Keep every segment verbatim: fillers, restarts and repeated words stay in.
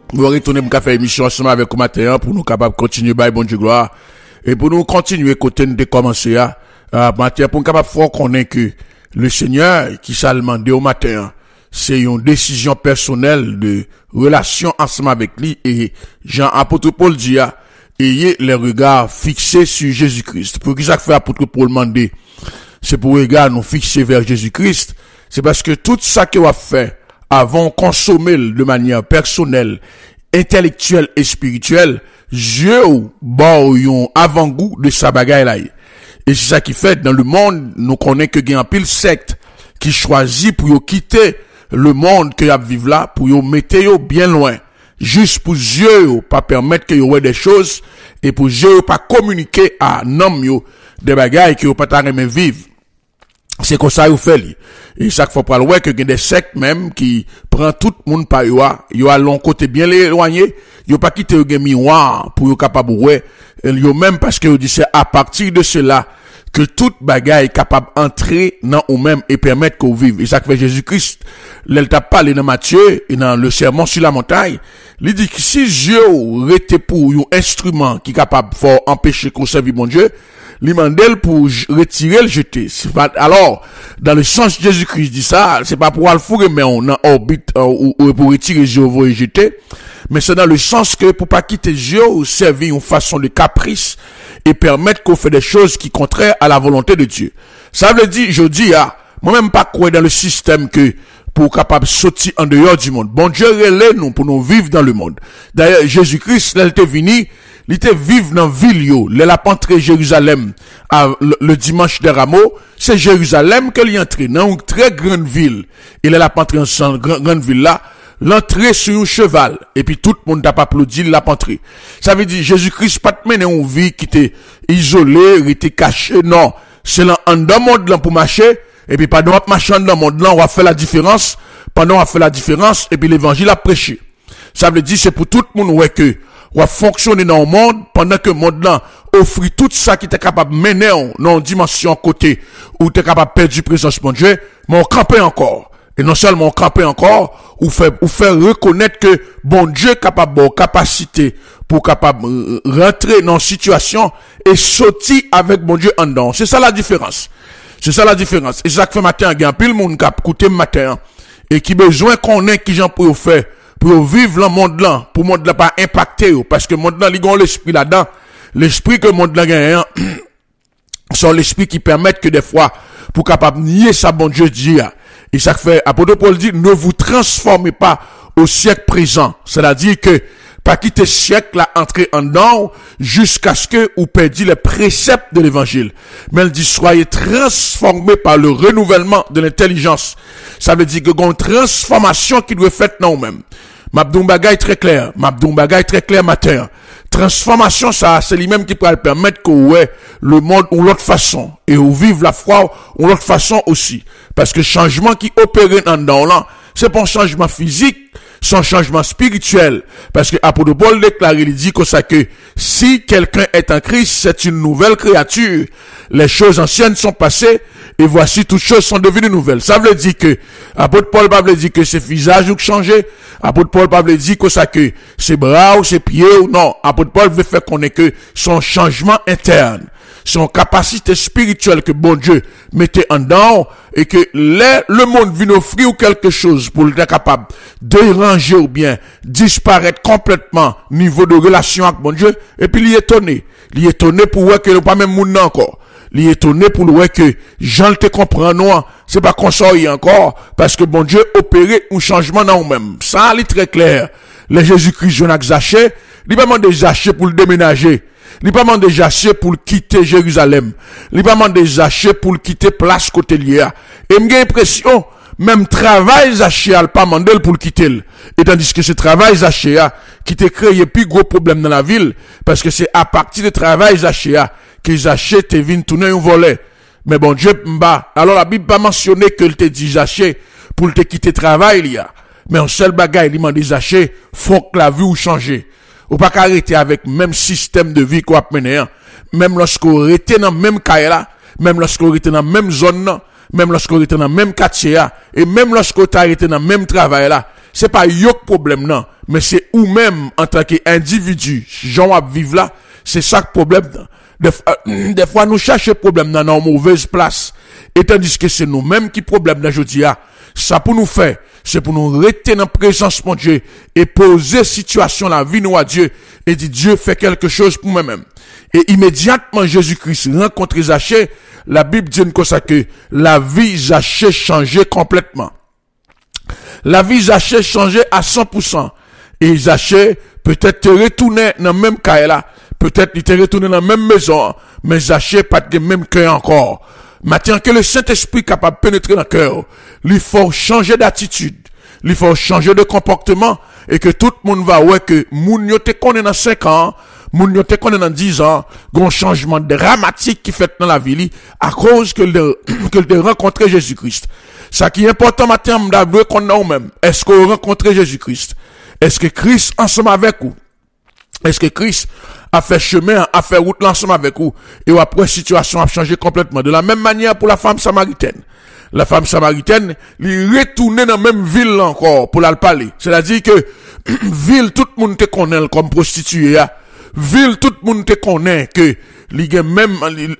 Nous retourner pour faire émission ensemble avec vous matin pour nous capables de continuer by bon Dieu gloire et pour nous continuer côté de commencer à euh, matin pour nous capable faire connaître que le Seigneur qui s'est demandé au matin c'est une décision personnelle de relation ensemble avec lui et Jean apôtre Paul dit ayez les regards fixés sur Jésus-Christ. Pour qui ça fait apôtre Paul demander c'est pour regarder nous fixer vers Jésus-Christ, c'est parce que tout ça que va faire avant consommer de manière personnelle, intellectuelle et spirituelle, Dieu bon yon avant-goût de sa bagaille là. Et c'est ça qui fait dans le monde, nous connaissons que il y a un pile secte qui choisit pour yo quitter le monde que y a vivre là pour yo mettre yo bien loin, juste pour Dieu pas permettre que yo ait des choses et pour Dieu pas communiquer à nom yo des bagailles que yo pas ta même vivre. C'est comme ça, vous fait, et chaque fois, pour le ouais, que y a des sectes même, qui prend tout le monde par yo, yo a l'on côté bien éloigné, yo pas quitter le miroir, pour yo capable, ouais, yo même parce que yo dit c'est à partir de cela, que toute bagaille est capable d'entrer dans ou même et permettre qu'on vive. Et ça que fait Jésus-Christ, l'elle t'a parlé dans Matthieu, et dans le sermon sur la montagne, il dit que si Dieu était pour un instrument qui est capable de empêcher qu'on serve mon Dieu, l'imandel pour retirer le jeter. C'est pas, alors, dans le sens Jésus-Christ dit ça, c'est pas pour aller fourrer, mais on a orbite, euh, ou, ou pour retirer Jéhovah et jeter, mais c'est dans le sens que pour pas quitter Dieu, ou servir une façon de caprice, et permettre qu'on fait des choses qui contraires à la volonté de Dieu. Ça veut dire, je dis, ah, moi-même pas croire dans le système que, pour capable de sortir en dehors du monde. Bon Dieu relève nous pour nous vivre dans le monde. D'ailleurs, Jésus-Christ, là, il était venu, il était vivre dans ville yo, il a pas entré Jérusalem à, le, le dimanche des rameaux, c'est Jérusalem qu'il est entré dans une très grande ville. Il a pas entré dans cette grande, grande ville là, l'entrée sur un cheval et puis tout le monde t'a pas applaudi, il l'a pas entré. Ça veut dire Jésus-Christ pas te mener une vie qui était isolée, qui était cachée, non, c'est là en dans monde là pour marcher et puis pendant qu'on marche dans le monde là, on va faire la différence, pendant on va faire la différence et puis l'évangile a prêché. Ça veut dire c'est pour tout le monde ouais que on va fonctionner dans le monde pendant que le monde là offre tout ça qui était capable de mener dans une dimension côté où tu es capable de perdre du présence de Dieu, mais on campe encore. Et non seulement on campe encore, ou faire, ou faire reconnaître que bon Dieu est capable de capacité pour capable euh, rentrer dans une situation et sortir avec bon Dieu en dedans. C'est ça la différence. C'est ça la différence. Et c'est ça que fait matin, il y a un pile monde qui a écouté matin et qui besoin qu'on ait qui j'en pour faire pour vivre le monde là, pour le monde là pas impacter parce que le monde là, il y a l'esprit là-dedans. L'esprit que le monde là gagne, c'est l'esprit qui permet que des fois, pour capable nier ça, bon Dieu dit, et ça fait, apôtre Paul dit, ne vous transformez pas au siècle présent. C'est-à-dire que, pas quitter siècle là, entrer en dedans, jusqu'à ce que vous perdiez les préceptes de l'évangile. Mais elle dit, soyez transformés par le renouvellement de l'intelligence. Ça veut dire que il y a une transformation qui doit être faite dans nous-mêmes. Mabdou bagay très clair. Mabdou bagay très clair matin. Transformation, ça, c'est lui-même qui peut permettre que, ouais, le monde ou l'autre façon. Et ou vivre la foi ou l'autre façon aussi. Parce que changement qui opère en dedans là, c'est pas un changement physique, c'est un changement spirituel. Parce que apôtre Paul déclare, il dit comme ça que si quelqu'un est en Christ, c'est une nouvelle créature. Les choses anciennes sont passées et voici toutes choses sont devenues nouvelles. Ça veut dire que apôtre Paul pas veut dire que ses visages ont changé. Apôtre Paul pas veut dire que ça que ses bras ou ses pieds ou non. Apôtre Paul veut faire connaître que son changement interne, son capacité spirituelle que bon Dieu mettait en dedans et que les, le monde vient offrir quelque chose pour être capable de ranger ou bien disparaître complètement niveau de relation avec bon Dieu et puis il est étonné. Il est étonné pour voir que le pas même monde encore. Il est étonné pour voir que Jean te comprend non, c'est pas qu'on soit encore parce que bon Dieu opérait un changement dans nous-mêmes. Ça est très clair. Le Jésus-Christ Jonas Zaché, il pas demandé Zaché pour le déménager. Il pas demandé Zaché pour quitter Jérusalem. Il pas demandé Zaché pour quitter place côté lié. Et m'ai l'impression même travail Zaché a pas mandé pour le quitter. Et tandis que ce travail Zaché a qui t'a créé plus gros problème dans la ville parce que c'est à partir de travail Zaché a que Zaché te vient tourner un volet. Mais bon Dieu m'ba. Alors la Bible pas mentionné que il te dit Zaché pour te quitter travail il y a. Mais un seul bagage il m'a dit Zaché faut que la vie ou changer. Ou pas qu'arrêter avec même système de vie qu'on a mené, même lorsqu'on était dans même cas là, même lorsqu'on était dans même zone là, même lorsqu'on était dans le même quartier, et même lorsqu'on t'a été dans le même travail là, c'est pas yo problème non, mais c'est ou même en tant qu'individu, gens à vivre là, c'est ça le problème. Des, euh, des fois nous cherchons problème dans une mauvaise place, et tandis que c'est nous-mêmes qui problème dans aujourd'hui. Ça pour nous faire, c'est pour nous rester dans la présence de Dieu et poser situation la vie nous à Dieu et dire Dieu fait quelque chose pour moi-même. Et immédiatement Jésus-Christ rencontre Zachée, la Bible dit comme ça que la vie Zachée changeait complètement. La vie Zachée changeait à cent pour cent. Et Zachée peut-être te retourner dans le même cas là, peut-être il te retourner dans la même maison, mais Zachée pas de même cœur encore. Maintenant que le Saint-Esprit est capable de pénétrer dans le cœur, il faut changer d'attitude, il faut changer de comportement, et que tout le monde va ouais que moun yo te connaît dans cinq ans, moun yo te connaît dans dix ans, un changement dramatique qui fait dans la vie à cause que le que de rencontrer Jésus-Christ. Ça qui est important maintenant d'avouer qu'on a même. Est-ce qu'on rencontre Jésus-Christ? Est-ce que Christ ensemble avec vous? Est-ce que Christ a fait chemin, a fait route ensemble avec vous? Et après, la situation a changé complètement. De la même manière pour la femme samaritaine. La femme samaritaine, elle retourne dans la même ville encore pour la parler. C'est-à-dire que, ville, tout le monde te connaît comme prostituée. Ville, tout le monde te connaît que, il même,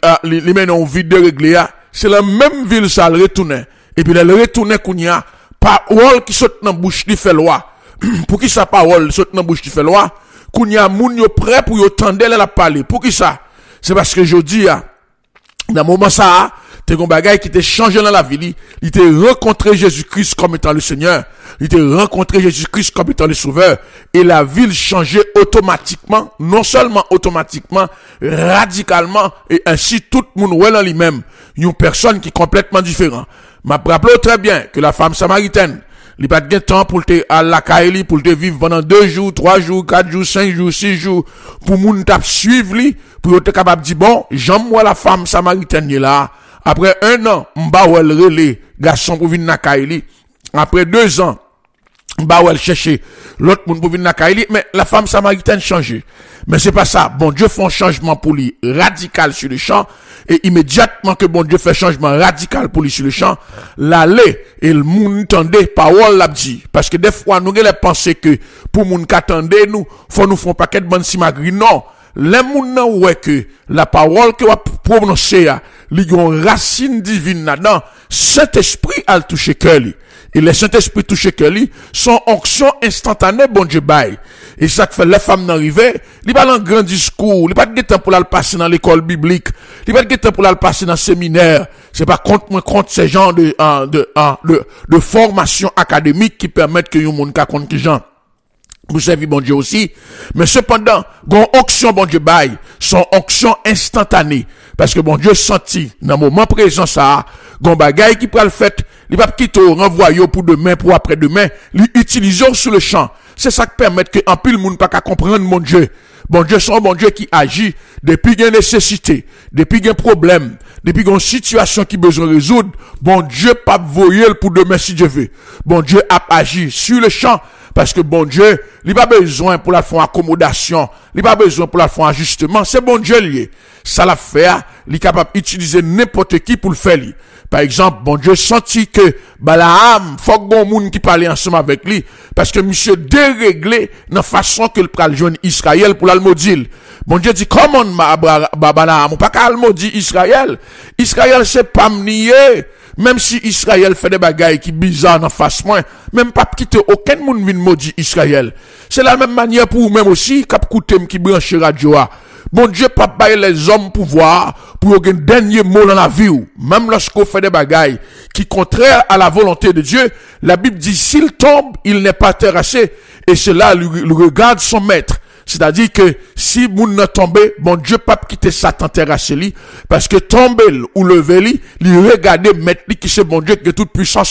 il mène en vie de régler. C'est la même ville, ça, elle retourne. Et puis, elle retourne qu'on y a, parole qui saute dans la bouche, qui fait loi. Pour qui sa parole saute dans la bouche, qui fait loi? Qu'on y a moun yo prêt pour yo tendre la parler. Pour qui ça? C'est parce que je dis, dans le moment ça, t'es un bagay qui t'est changé dans la vie, il t'a rencontré Jésus-Christ comme étant le Seigneur, il t'a rencontré Jésus-Christ comme étant le Sauveur, et la ville changeait automatiquement, non seulement automatiquement, radicalement, et ainsi tout le monde ouais dans lui-même, une personne qui est complètement différente. M'a rappelé très bien que la femme samaritaine, il pas de temps pour te à la Kaili pour te vivre pendant deux jours, trois jours, quatre jours, cinq jours, six jours pour moun tap suivre li pour être capable de dire bon, j'aime moi la femme samaritaine là. Après un an, m'ba ou elle relé garçon pour venir na Kaili. Après deux ans, m'ba ou elle chercher l'autre moun pour venir na Kaili, mais la femme samaritaine changé. Mais c'est pas ça. Bon Dieu fait un changement pour lui radical sur le champ. Et immédiatement que bon Dieu fait changement radical pour lui sur le champ, l'aller et le moun tendait parole l'a dit. Parce que des fois, nous, les penser que pour moun qu'attendait nous, faut nous faire un paquet de bonnes simagri. Non. Les moun nan ouais que la parole que va prononcer, li yon racine divine là-dedans, Saint-Esprit a touché cœur li. Et le Saint-Esprit touché cœur li, son onction instantanée, bon Dieu bail. Et ça que fait les femmes n'arriver, li pas un grand discours, li pas de temps pour la passer dans l'école biblique, li pas de temps pour la passer dans le séminaire. C'est pas contre moi contre ces gens de, de, de, de, de formation académique qui permettent que yon moun ka contre qui gens. Vous savez, bon Dieu aussi. Mais cependant, gon onction, bon Dieu bail, son onction instantanée. Parce que bon Dieu senti, dans le moment présent, ça, gon bagay qui pral fait, li pa quitte renvoyer pour demain, pour après-demain, li utiliser sur le champ. C'est ça qui permet que, en pile moun pas qu'à comprendre mon Dieu. Bon Dieu, son bon Dieu qui agit depuis qu'il y a nécessité, depuis qu'il y a problème, depuis qu'il y a une situation qui besoin de résoudre. Bon Dieu pas voyer pour demain si Dieu veut. Bon Dieu a agi sur le champ. Parce que bon Dieu, il n'a pas besoin pour la faire accommodation, il n'a pas besoin pour la faire ajustement, c'est bon Dieu lié. Ça l'a fait, il est capable d'utiliser n'importe qui pour le faire. Par exemple, bon Dieu sentit que Balaam, faut que bon monde qui parlait ensemble avec lui, parce que monsieur déréglé dans façon que le pral joindre Israël pour le maudire. Bon Dieu dit, comment Balaam, ou pas qu'à le maudire Israël? Israël c'est pas m'nier. Même si Israël fait des bagailles qui bizarres en face moi, même pas quitter aucun monde vient maudit Israël. C'est la même manière pour vous-même aussi, cap coutem qui branche radio. Bon Dieu pas bailler les hommes pouvoir pour un dernier mot dans la vie. Même lorsqu'on fait des bagailles qui contraires à la volonté de Dieu, la Bible dit s'il tombe, il n'est pas terrassé et cela lui regarde son maître. C'est-à-dire que si moun n'a tombé, bon Dieu pas quitter Satan terrassé li, parce que tomber ou lever li, li regarder mettre li qui c'est bon Dieu qui a toute puissance là.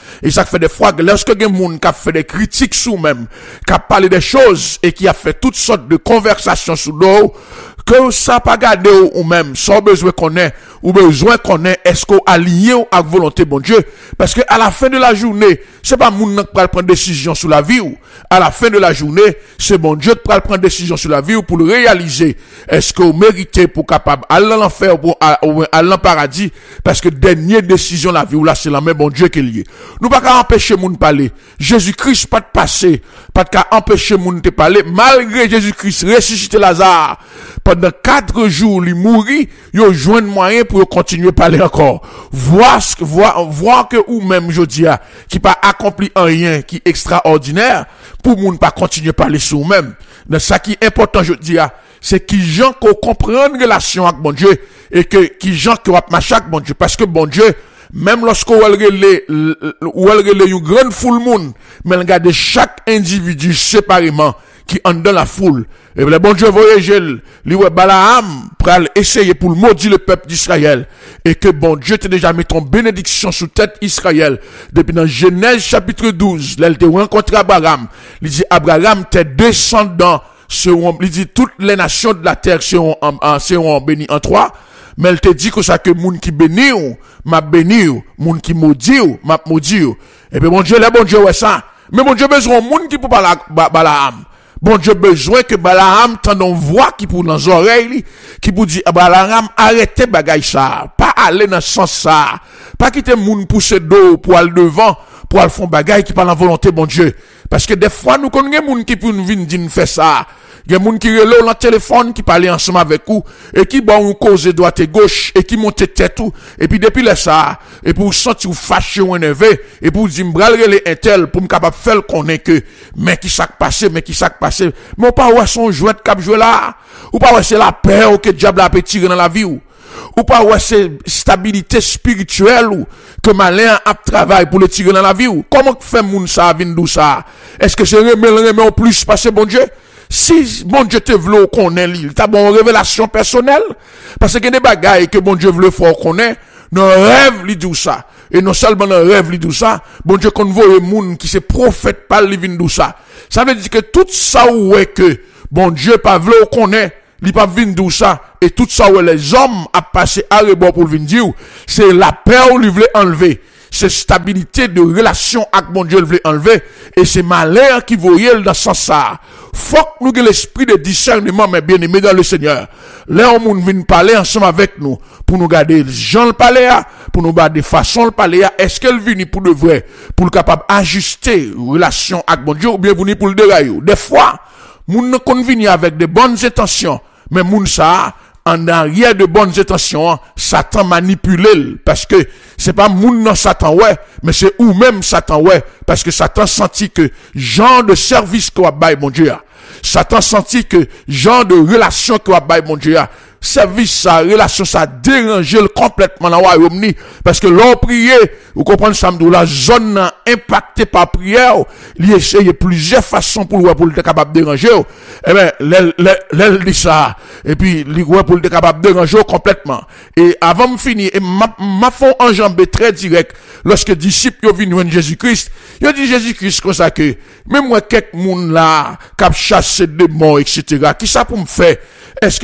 Et ça fait des fois que lorsque il y a des gens qui fait des critiques sur même, qui a parlé des choses et qui a fait toutes sortes de conversations sur nous, que ça pas garder ou même, sans besoin qu'on ait, ou besoin qu'on ait, est-ce qu'on aligné avec volonté bon Dieu? Parce que à la fin de la journée, c'est pas moun qui va prendre décision sur la vie ou, à la fin de la journée, c'est bon Dieu qui va prendre décision sur la vie ou pour le réaliser. Est-ce que vous méritez pour capable aller dans l'enfer ou pour aller dans le paradis? Parce que dernière décision la vie ou là, c'est la même bon Dieu qui est lié. Nous pas qu'à empêcher moun parler. Jésus-Christ pas de passer, pas qu'à empêcher moun de parler, malgré Jésus-Christ ressuscité Lazare. Pendant quatre jours, il mourit, il a joint moyen pour continuer à parler encore. Voir ce que, voir, voir que ou même, je dis, qui pas accompli un rien qui est extraordinaire, pour moun pas continuer à parler sur vous-même. Donc, ça qui est important, je dis, c'est qui gens qu'on comprend une relation avec bon Dieu, et que, qui gens qui va marcher avec bon Dieu. Parce que bon Dieu, même lorsqu'on va regarder, ou va regarder une grande foule monde, mais regarder chaque individu séparément, qui en dans la foule. Et le bon Dieu voyage, lui, Balaam, pour essayer pour maudire le peuple d'Israël. Et que bon Dieu t'a déjà mis ton bénédiction sous tête Israël. Depuis dans Genèse chapitre douze, là, il t'a rencontré Abraham. Il dit, Abraham, tes descendants seront, il dit, toutes les nations de la terre seront, en, seront bénies en toi. Mais elle te dit que ça que moun qui béni ou, m'a béni ou, moun qui maudit ou, m'a maudit ou. Et puis bon Dieu, là, bon Dieu, ouais ça. Mais bon Dieu besoin moun qui pour Balaam. Bon Dieu besoin que Balaam t'en voix qui pour dans les oreilles, qui pour dire, Balaam, arrêtez bagay ça. Pas aller dans ce sens ça. Pas quitter moun pousser d'eau pour aller devant, pour aller faire bagay qui par la volonté, bon Dieu. Parce que des fois, nous connaissons moun qui pour nous venir dire faire ça. Il y a des gens qui relèvent le téléphone, qui parlent ensemble avec vous, et qui bon cause droite et gauche, et qui montent tête tout, et puis depuis là ça, et pour sentir fâché ou énervé, et pour dire, m'bralre les intel, pour me capable faire connaître que, mais qui s'est passé, mais qui s'est passé, mais pas ouais son jouet de cap jouer là, ou pas ouais c'est la paix ou que diable a tirer dans la vie ou, ou pas ouais c'est stabilité spirituelle ou, que malin a travail pour le tirer dans la vie ou, comment fait moun ça vinn d'où ça? Est-ce que c'est remel remel en plus passer bon Dieu? Si bon Dieu te veut qu'on ait l'île, t'as bon révélation personnelle, parce que des bagailles que bon Dieu veut faut qu'on ait, nos rêves li dit ça, et non seulement nos rêves li dit ça, bon Dieu qu'on voit le monde qui se prophète pas li vinn d'où ça. Ça veut dire que tout ça où est que bon Dieu pas veut qu'on ait, li pas vinn d'où ça, et tout ça où les hommes a passé à rebord pour vinn dire, c'est la paix où lui veut enlever. C'est stabilité de relation avec mon Dieu, il veut enlever, et c'est malheur qui voyait dans ce sens ça. Faut que nous ayons l'esprit de discernement, mes bien-aimés dans le Seigneur. Là, on vient parler ensemble avec nous, pour nous garder Jean le palais, pour nous garder façon le palais, est-ce qu'elle vient pour de vrai, pour le capable ajuster relation avec mon Dieu, ou bien venir pour le dérailler. Des fois, nous ne convenons avec de bonnes intentions, mais moun ça, en arrière de bonnes intentions, Satan manipule, parce que c'est pas moun non Satan ouais, mais c'est ou même Satan ouais, parce que Satan sentit que genre de service qu'on va bailler mon Dieu. Satan sentit que genre de relation qu'on va bailler mon Dieu. Service ça, relation ça déranger complètement dans le royaume parce que l'on prier, vous comprenez ça, la zone impactée par prière, il essaye plusieurs façons pour pour être capable de déranger. Eh ben, l'elle dit ça, et puis il pour être capable de déranger complètement. Et avant de finir, m'a m'a fait enjamber très direct lorsque les disciples sont venus voir Jésus-Christ. Ils ont dit Jésus-Christ comme ça que même moi quelques monde là cap chasser des démons et cetera. Qui ça pour me faire? Est-ce que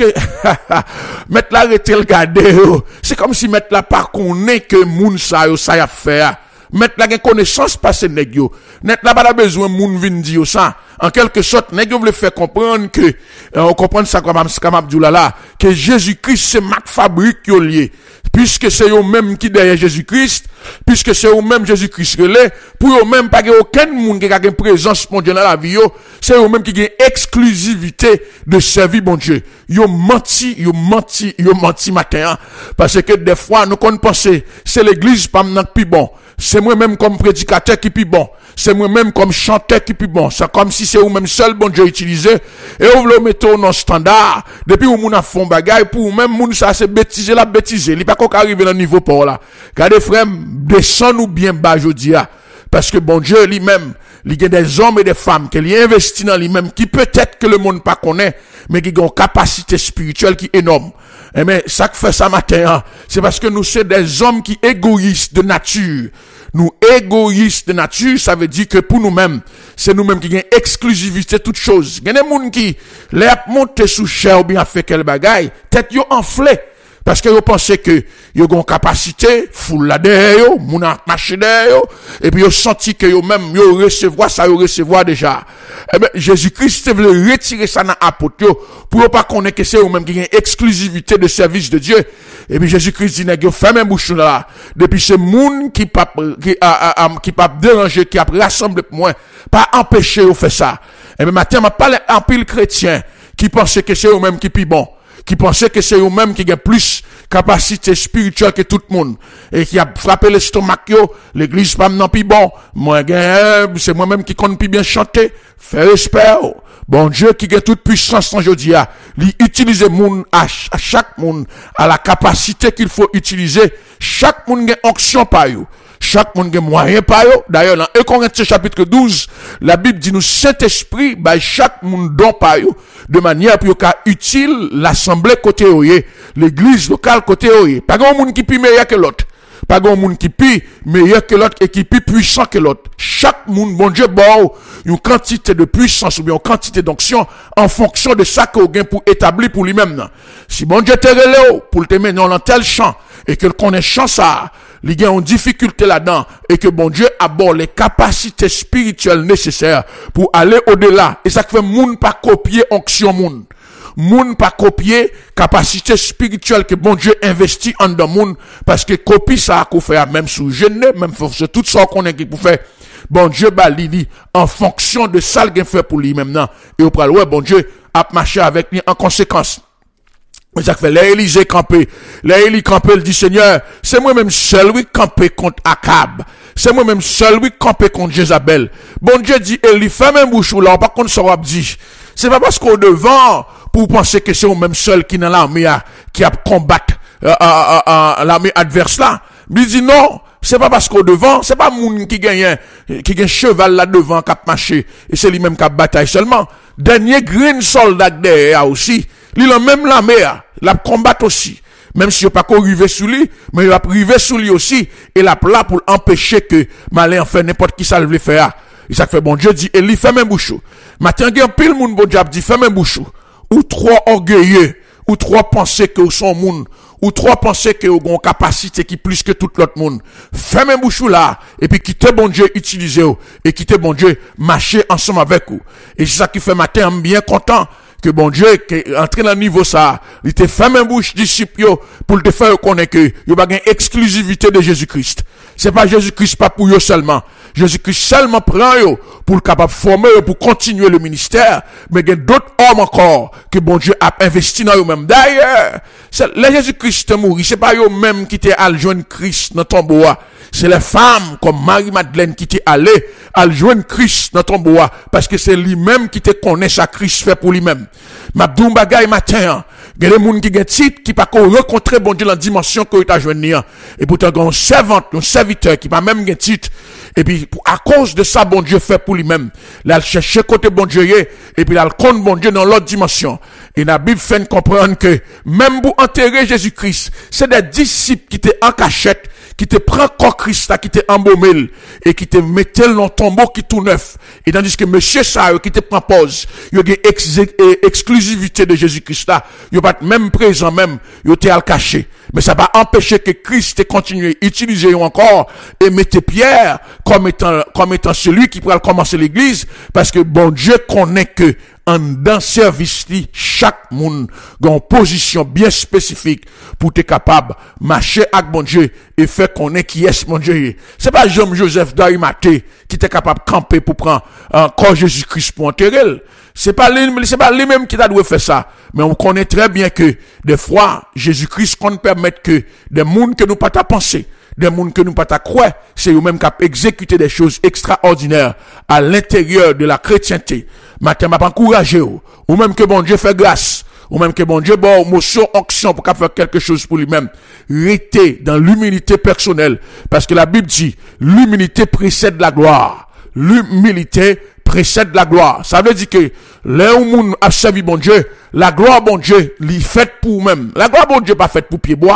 mettre la arrêter le garder, c'est comme si mettre la pas connaît que moun ça yo ça y a faire. Mettre la gen connaissance passer nèg yo. Net la pas besoin moun vinn dire ça. En quelque sorte, nèg yo veut faire comprendre que on comprend ça comme comme Abdoula là que Jésus-Christ c'est marque fabrique yo lié. Puisque c'est eux même qui derrière Jésus-Christ, puisque c'est eux même Jésus-Christ relais, pour eux même pas aucun monde qui a une présence mondiale dans la vie, c'est eux même qui ont exclusivité de servir bon Dieu. Yo menti, yo menti, yo menti matin, parce que des fois nous qu'on penser c'est l'église pas maintenant plus bon. C'est moi-même comme prédicateur qui plus bon. C'est moi-même comme chanteur qui plus bon. C'est comme si c'est vous-même seul bon Dieu utilisé. Et vous le mettez au standard. Depuis où moun a fond bagaille, pour même moun ça c'est bêtiser la bêtiser. Il pas qu'on arrive dans le niveau pour là. Regardez frère, descend nous bien bas jodi a. Parce que bon Dieu lui-même, il y a des hommes et des femmes qui ont investi dans lui-même, qui peut-être que le monde pas connaît, mais qui ont une capacité spirituelle qui est énorme. Eh bien, ça que fait ça matin, c'est parce que nous sommes des hommes qui égoïstes de nature. nous égoïstes de nature, ça veut dire que pour nous-mêmes, c'est nous-mêmes qui gagnons exclusivité toute chose. Il y a des gens qui, les monter sous chair ou bien fait quel bagaille, tête yo enflé. Parce que vous pensez que vous avez une capacité, foule la derrière, vous avez marché derrière, et puis vous senti que vous même, vous recevoir ça, vous recevoir déjà. Eh bien, Jésus-Christ veut retirer ça dans l'apôtre, pour ne pas connaître que c'est vous-même qui avez une exclusivité de service de Dieu. Et puis Jésus-Christ dit, vous fermez bouche là. Depuis ce monde qui pas, qui a, a, qui pas déranger, qui a rassemblé pour moi, pas empêcher vous faire ça. Et bien, maintenant, m'a parlé en pile chrétien, qui pensait que c'est vous-même qui est bon. Qui pensait que c'est eux-mêmes qui ont plus capacité spirituelle que tout le monde. Et qui a frappé l'estomac, l'église pas non plus bon. Moi, c'est moi-même qui compte plus bien chanter. Faire respect. Bon Dieu qui a toute puissance en aujourd'hui, il utilise monde à, à chaque monde, à la capacité qu'il faut utiliser. Chaque monde a onction par eux. Chaque monde a moyen par eux. D'ailleurs, dans un Corinthiens chapitre douze, la Bible dit nous, Saint-Esprit, bah, chaque monde don par eux. De manière pour qu'à utile l'assemblée côté oye, l'église locale côté oye. Pas grand monde qui pi meilleur que l'autre. Pas grand monde qui pi meilleur que l'autre et qui pi puissant que l'autre. Chaque monde, bon Dieu, bon, une quantité de puissance ou bien une quantité d'onction en fonction de ça qu'on gagne pour établir pour lui-même. Si bon Dieu te relève pour te mener dans tel champ et que connaît champ ça, il y a une difficulté là-dedans et que bon Dieu aborde les capacités spirituelles nécessaires pour aller au-delà. Et ça fait moun pas copier onction moun. Moun pas copier capacité spirituelle que bon Dieu investit en dans moun parce que copie ça qu'on fait même sous jeune, même force tout ça qu'on est qui pour faire. Bon Dieu bah li en fonction de ça qu'il fait pour lui maintenant et au pral ouais bon Dieu a marché avec lui en conséquence. Mais ça fait l'Élysée campé. L'Élie campé, il dit, Seigneur, c'est moi-même seul, oui, campé contre Akab. C'est moi-même seul, oui, campé contre Jézabel. Bon Dieu dit, Élie, ferme un bouche ou là, par contre, ça va dire. C'est pas parce qu'au devant, pour penser que c'est moi-même seul qui dans l'armée, qui a combattre, euh, euh, euh, l'armée adverse là. Il dit, non. C'est pas parce qu'au devant, c'est pas moun qui gagne, qui gagne cheval là devant, qui a marché. Et c'est lui-même qui a bataille seulement. Dernier green soldat derrière aussi. Il a même la mer, la combat aussi. Même si il n'a pas arrivé sous lui, mais il a arrivé sous lui aussi. Et la là pour empêcher que malin fait n'importe qui ça le faire. Et ça fait bon Dieu dit, Élie, ferme un bouchou. Maintenant, il y a pile moun bon Dieu dit, ferme un bouchou. Ou trois orgueilleux, ou trois pensées que sont moun, ou trois pensées que ont une capacité qui plus que tout l'autre monde. Ferme un bouchou là, et puis quittez bon Dieu utiliser et quittez bon Dieu marcher ensemble avec vous. Et c'est ça qui fait matin, je suis bien content que bon Dieu, qui entre dans le niveau ça, il te ferme un bouche disciple pour te faire connaître que il y a une exclusivité de Jésus-Christ. C'est pas Jésus-Christ pas pour eux seulement. Jésus-Christ seulement prend eux pour le capable former pour continuer le ministère, mais il y a d'autres hommes encore que bon Dieu a investi dans eux-mêmes. D'ailleurs, le Jésus-Christ est mort, c'est pas eux-mêmes qui étaient allés joindre Christ dans ton bois. C'est les femmes comme Marie-Madeleine qui étaient allées à joindre Christ dans ton bois parce que c'est lui-même qui te connaît ça Christ fait pour lui-même. Mabdou bagay matin, il y a des gens qui ont titre qui pas rencontrer bon Dieu dans la dimension que tu as joindre. Et pourtant, il y a un servante, un serviteur qui pas même un titre. Et puis, à cause de ça, bon Dieu fait pour lui-même. Là, il cherche côté bon Dieu, et puis là, il compte bon Dieu dans l'autre dimension. Et la Bible fait comprendre que, même pour enterrer Jésus-Christ, c'est des disciples qui étaient en cachette, qui te prend corps Christ, qui te embaumé, et qui te mettait dans ton tombeau qui tout neuf. Et tandis que monsieur ça, qui te prend pause, il y a une ex- exclusivité de Jésus-Christ là, il n'y a pas même présent même, il y a caché. Mais ça va empêcher que Christ continue à utiliser encore et mettre Pierre comme étant, comme étant celui qui pourra commencer l'église, parce que bon Dieu connaît que en dans service li, chaque monde a une position bien spécifique pour être capable de marcher avec bon Dieu et faire connaître qui est mon Dieu. C'est pas Jean-Joseph d'Arimathée qui était capable de camper pour prendre encore Jésus-Christ pour enterrer. C'est pas lui, c'est pas lui-même qui t'a dû faire ça. Mais on connaît très bien que, des fois, Jésus-Christ qu'on permet que des mondes que nous pas ta penser, des mondes que nous pas ta croire, c'est eux-mêmes qui exécuter des choses extraordinaires à l'intérieur de la chrétienté. Matin, m'a pas encouragé, ou même que bon Dieu fait grâce, ou même que bon Dieu, bon, motion, action pour faire quelque chose pour lui-même. Restez dans l'humilité personnelle. Parce que la Bible dit, l'humilité précède la gloire. L'humilité précède la gloire. Ça veut dire que, là où moun a servi bon Dieu, la gloire bon Dieu, l'y fait pour vous-même. La gloire bon Dieu pas faite pour pied bois.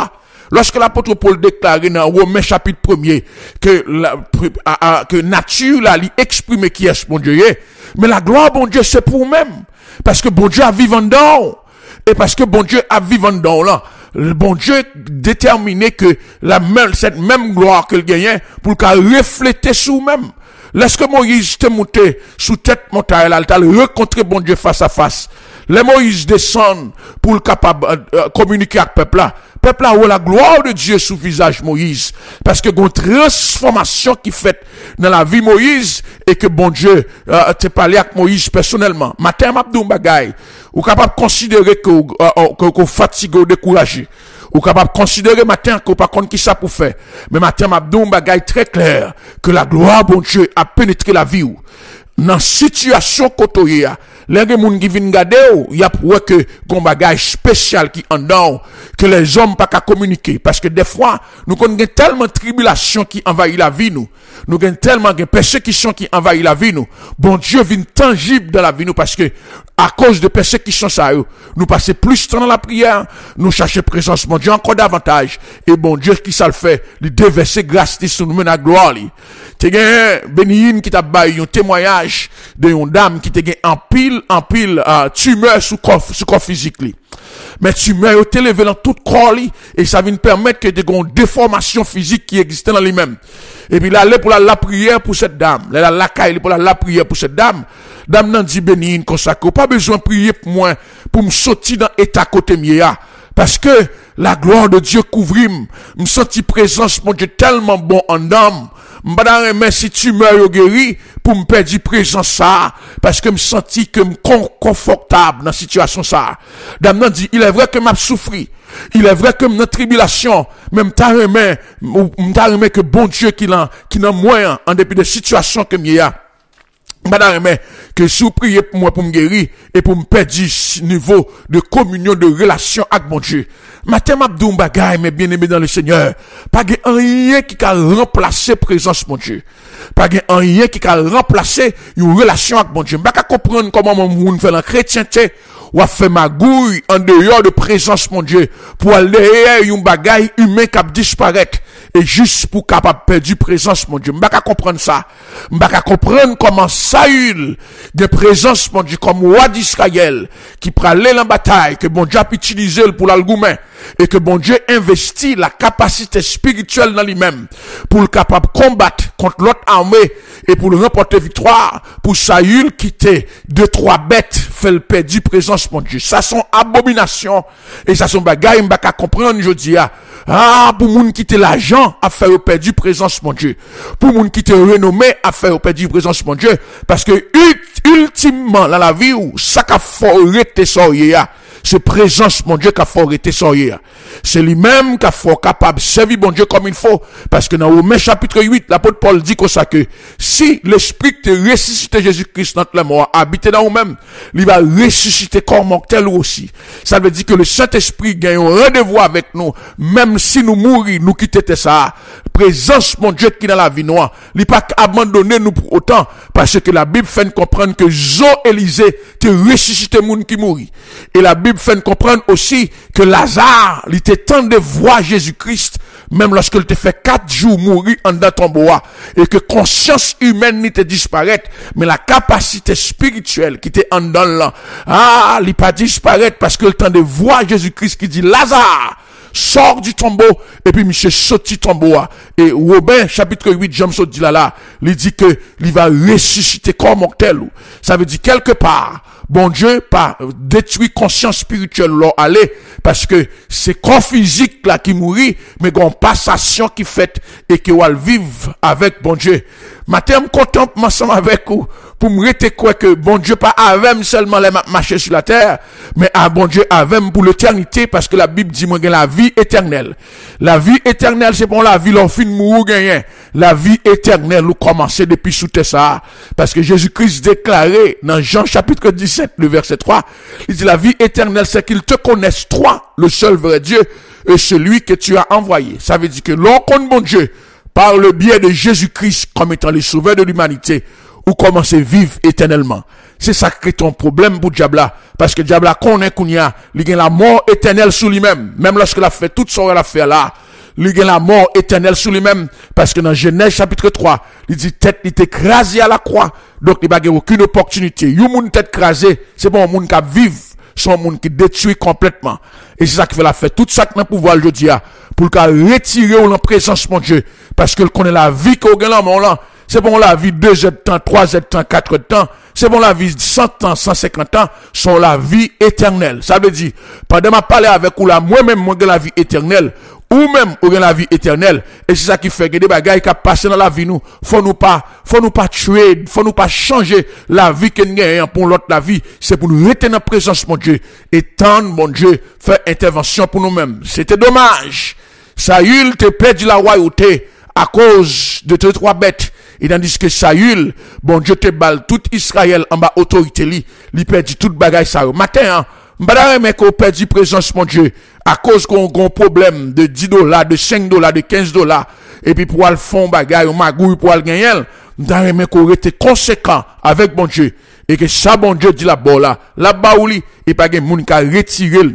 Lorsque l'apôtre Paul déclare dans Romains chapitre premier que la, que nature là, lui exprime qui est bon Dieu, mais la gloire bon Dieu c'est pour nous-mêmes. Parce que bon Dieu a vivant dedans. Et parce que bon Dieu a vivant dedans là. Le bon Dieu déterminé que la même, cette même gloire qu'il gagnait pour qu'elle reflète sur même. Lorsque Moïse était monté sous tête montagne, là, il a rencontré bon Dieu face à face. Les Moïse descendent pour le capable euh, communiquer avec le peuple là. Le peuple là où la gloire de Dieu sous visage Moïse. Parce que une transformation qui fait dans la vie Moïse et que bon Dieu euh, te parlé avec Moïse personnellement. Matin m'abdou bagay. Ou capable considérer que euh, que, que fatigué ou découragé. Ou capable considérer matin que pas contre qui ça pour faire. Mais matin m'abdou bagay très clair que la gloire bon Dieu a pénétré la vie ou. Dans situation côté les gens qui viennent regarder, il y a pour que gon bagage spécial qui en dedans que les hommes pas qu'à communiquer parce que des fois nous connaissons tellement de tribulations qui envahit la vie nous. Nous avons tellement de persécutions qui envahit la vie nous. Bon Dieu vient tangible dans la vie nous parce que à cause de persécutions ça nous passer plus de temps dans la prière, nous chercher présence mon Dieu encore davantage et bon Dieu qui ça le fait, lui déverser grâce sur nous la gloire li. Te gen Benine qui t'a baillé un témoignage de une dame qui te gen en pile en pile uh, tumeur sous corps sous corps physique li. Mais tumeur yo te levé dans tout corps li et ça vient permettre que de gon déformation physique qui existait dans lui-même. Et puis là aller pour la, la prière pour cette dame, là la caille pour la, la prière pour cette dame. Dame nan dit Benine consacré, pas besoin de prier pour moi pour me sortir dans état côté mia parce que la gloire de Dieu couvrit me senti présence mon Dieu tellement bon en dame. M'badare mais si tu meurs yo guéri pour me perdre présence ça parce que me senti que me confortable dans situation ça. Dame nan dit il est vrai que m'a souffri. Il est vrai que dans tribulation même ta remet m'ta remet que bon Dieu qui l'en qui n'en moyen en dépit de situation que m'y a. Madame, que si vous priez pour moi pour me guérir et pour me perdre niveau de communion, de relation avec mon Dieu. Matin, m'abdou bagay, mais bien aimé dans le Seigneur. Pas de rien qui a remplacé présence mon Dieu. Pas de rien qui a remplacé une relation avec mon Dieu. M'pas qu'à comprendre comment mon monde fait la chrétienté ou a fait magouille en dehors de présence mon Dieu pour aller un bagay humain qui a disparaître. Et juste pour capable perdre présence mon Dieu. M'pas qu'à comprendre ça. M'pas qu'à comprendre comment Saül de présence mon Dieu comme roi d'Israël qui pralait en bataille que bon Dieu a utilisé pour l'algoumen et que bon Dieu investit la capacité spirituelle dans lui-même pour le capable combattre contre l'autre armée et pour le remporter victoire pour Saül quitter deux trois bêtes fait le perdre présence mon Dieu. Ça sont abominations et ça sont bagaille m'pas qu'à comprendre je dis ah pour moun quitter l'argent à faire perdre présence mon Dieu. Pour moun quitter renommée à faire perdre présence mon Dieu parce que ultimement dans la vie où ça qu'a foré tes soyez c'est présence mon Dieu qu'a foré tes soyez c'est lui-même qu'a fort capable servir bon Dieu comme il faut parce que dans Romains chapitre huit l'apôtre Paul dit comme ça que si l'esprit te ressuscité Jésus-Christ dans les morts habite dans vous-même il va ressusciter corps mortel aussi ça veut dire que le Saint-Esprit gagne un rendez-vous avec nous même si nous mourir nous quitter ça présence mon Dieu qui dans la vie noire il pas abandonner nous pour autant parce que la Bible fait comprendre que Jean Élisée te ressuscité monde qui mourit et la Bible fait comprendre aussi que Lazare il était temps de voir Jésus-Christ même lorsqu'il te fait quatre jours mourir en dans ton bois et que conscience humaine n'était disparaître mais la capacité spirituelle qui était en dedans là ah il pas disparaître parce que le temps de voir Jésus-Christ qui dit Lazare sort du tombeau et puis monsieur sorti tombeau et Robin chapitre huit Jean dit là là il dit que il va ressusciter corps mortel ça veut dire quelque part bon Dieu pas détruit conscience spirituelle là aller parce que c'est corps physique là qui mourit mais gon passation qui fait et qui va vivre avec bon Dieu matin me content ensemble avec vous pour me rester quoi que bon Dieu pas avec seulement les marcher sur la terre mais à bon Dieu avec pour l'éternité parce que la Bible dit moi la vie éternelle la vie éternelle c'est pour la vie l'on fin mourir gagner la vie éternelle nous commencer depuis sous terre ça parce que Jésus-Christ déclaré dans Jean chapitre dix-sept le verset trois il dit la vie éternelle c'est qu'ils te connaissent toi le seul vrai Dieu et celui que tu as envoyé ça veut dire que l'on connaît bon Dieu par le biais de Jésus-Christ comme étant le sauveur de l'humanité ou commencer à vivre éternellement. C'est ça qui est ton problème pour Diabla. Parce que Diabla connaît qu'on y a, il a la mort éternelle sous lui-même. Même lorsqu'il a fait tout ce qu'il a fait là, il a la mort éternelle sous lui-même. Parce que dans Genèse chapitre trois, il dit tête, il est écrasé à la croix. Donc il n'a aucune opportunité. You moun tête écrasée, c'est pas un monde qui vive, c'est un monde qui détruit complètement. Et c'est ça qui fait la fête. Tout ça qui n'a pouvoir le dire, pour le retirer ou la présence de mon Dieu. Parce qu'il connaît la vie qu'on gagne là, là. C'est bon la vie deux heures de temps, trois heures de temps, quatre heures de temps. C'est bon la vie cent ans, cent cinquante ans, sont la vie éternelle. Ça veut dire, pendant ma parler avec ou là, moi-même, moi, j'ai la vie éternelle, ou même, ou la vie éternelle. Et c'est ça qui fait que des bagailles qui passent dans la vie, nous, faut nous pas, faut nous pas tuer, faut nous pas changer la vie que nous gagnons pour l'autre la vie. C'est pour nous retenir en présence, mon Dieu, et tendre, mon Dieu, faire intervention pour nous-mêmes. C'était dommage. Saül te perdu la royauté à cause de tes trois bêtes. Et tandis que Saül, bon Dieu te balle tout Israël en bas autorité li, li perdu toute bagaille ça. Matin, hein, m'bada mais qu'on perdu présence mon Dieu à cause qu'on a un problème de dix dollars, de cinq dollars, de quinze dollars et puis pour aller fond bagaille ou magouille pour aller gagner, m'bada mais qu'on était conséquent avec bon Dieu et que ça bon Dieu dit là-bas là, là-bas où li et pas gen moun ka retirer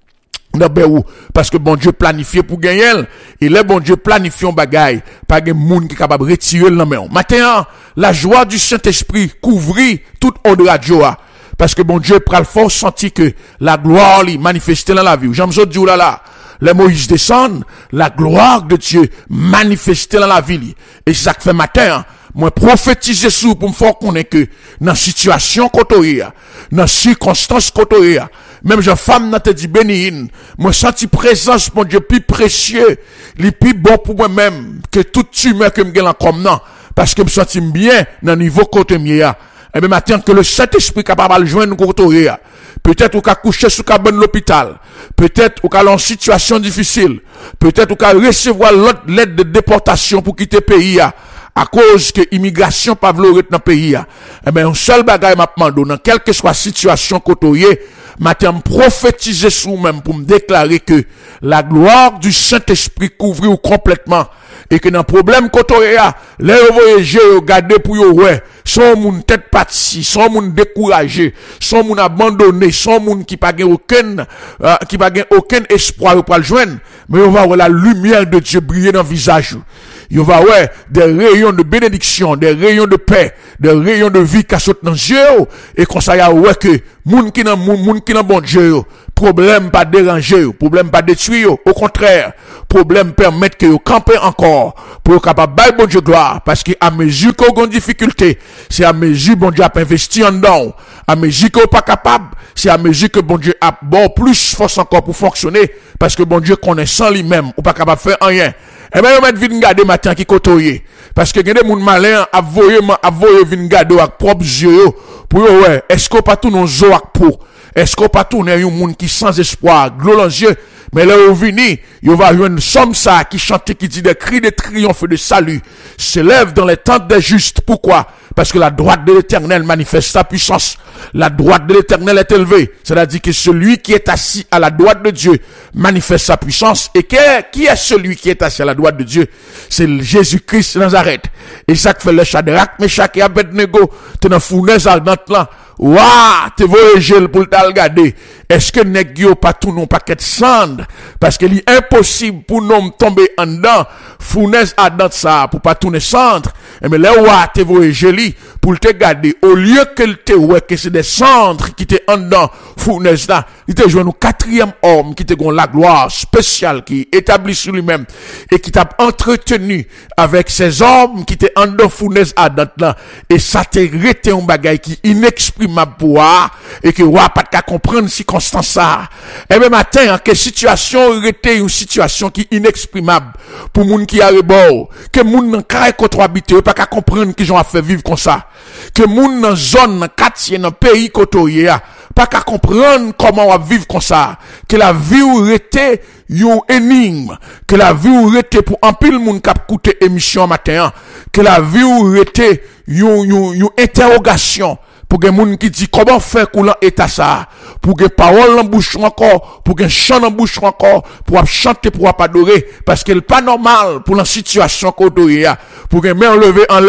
parce que bon Dieu planifié pour gagner et les bon Dieu planifié en bagaille pas de monde qui est capable de retirer le main. Maintenant la joie du Saint-Esprit couvrit toute onde radio parce que bon Dieu prend le fort senti que la gloire li manifestée dans la vie. J'aime ça dire là là les Moïse descendent, la gloire de Dieu manifestée dans la vie et c'est ça que fait matin moi prophétiser sur pour me faire connaître que dans situation côté dans circonstance côté même je femme n'a te dit béni moi senti présence mon Dieu plus précieux les plus bon pour moi-même que toute tumeur que me gagne comme non parce que me senti bien dans niveau côté mia et bien maintenant que le Saint-Esprit capable de joindre côté peut-être ou ka coucher sous cabane l'hôpital peut-être ou ka en situation difficile peut-être ou ka recevoir l'autre lettre de déportation pour quitter pays à cause que immigration pas vouloir dans pays eh ben un seul bagaille m'a demandé dans quelle que soit situation côtoyer matin prophétiser sur même pour me déclarer que la gloire du Saint-Esprit couvre complètement et que dans problème côtoyer les voyager regarder pour yo ouais son moun tête parti son moun découragé son moun abandonné son moun qui pas gain aucun euh, qui pas gain aucun espoir pour le joindre mais on va voir la lumière de Dieu briller dans visage. Il va ouais des rayons de bénédiction, des rayons de paix, des rayons de vie qui sautent dans Dieu et qu'on ça y a ouais que moun qui nan moun, moun qui nan bon Dieu problème pas déranger, problème pas détruire, au contraire, problème permettre que vous campez encore pour capable bailler bon Dieu gloire parce que à mesure qu'on a une difficulté, c'est à mesure bon Dieu a investi en dedans, à mesure qu'on pas capable, c'est à mesure que bon Dieu a bon plus force encore pour fonctionner parce que bon Dieu connaît sans lui-même ou pas capable faire rien. Eh ben, on met vin gade matin qui kotoye. Parce que gen des moun malin a voye, a voye vin gade ak propre yeux pour yo ouais, est-ce qu'on pas tout non zo ak pour? Est-ce qu'on pas tout nan yon moun qui sans espoir, glou dans yeux, mais là on vini, yo va yon somme ça qui chante qui dit des cris de triomphe et de salut s'élève dans les tentes des justes. Pourquoi? Parce que la droite de l'Éternel manifeste sa puissance. La droite de l'Éternel est élevée. C'est-à-dire que celui qui est assis à la droite de Dieu manifeste sa puissance. Et qui est celui qui est assis à la droite de Dieu? C'est Jésus-Christ de Nazareth. Et ça fait le Shadrach, Meshach et Abednego, t'es dans fournaise ardente là. Ouah, te voyagel pour te regarder. Est-ce que nèg yo pas tout non paquet cendre parce que est impossible pour nous tomber en dedans fournaise ardente ça pour pas tourner cendre. Et mais là ouah te voyagel pour te garder au lieu que te ouais que c'est des cendres qui te en dedans fournaise là, il te joint un quatrième homme qui te gon la gloire spéciale qui établi sur lui-même et qui t'a entretenu avec ces hommes qui te en dedans fournaise ardente là et ça te rete un bagage qui inexprimable pour et que ouah pas de comprendre circonstance ça. Et même matin en quelle situation rete une situation qui inexprimable pour moun qui a rebord que moun nan kay koto habiter pas qu'à comprendre qu'ils ont fait vivre comme ça que moun nan zone nan quartier nan pays koto ya pas qu'à comprendre comment on va vivre comme ça que la vie ou rete yon énigme que la vie ou rete pour un pile moun k'ap coûter émission matin que la vie ou rete yon yon yon interrogation pour que moun qui dit comment faire coulant état ça pour que parole en bouche encore pour que chant en bouche encore pour chanter pour adorer parce que c'est pas normal pour la situation qu'on doit pour que main lever en l'air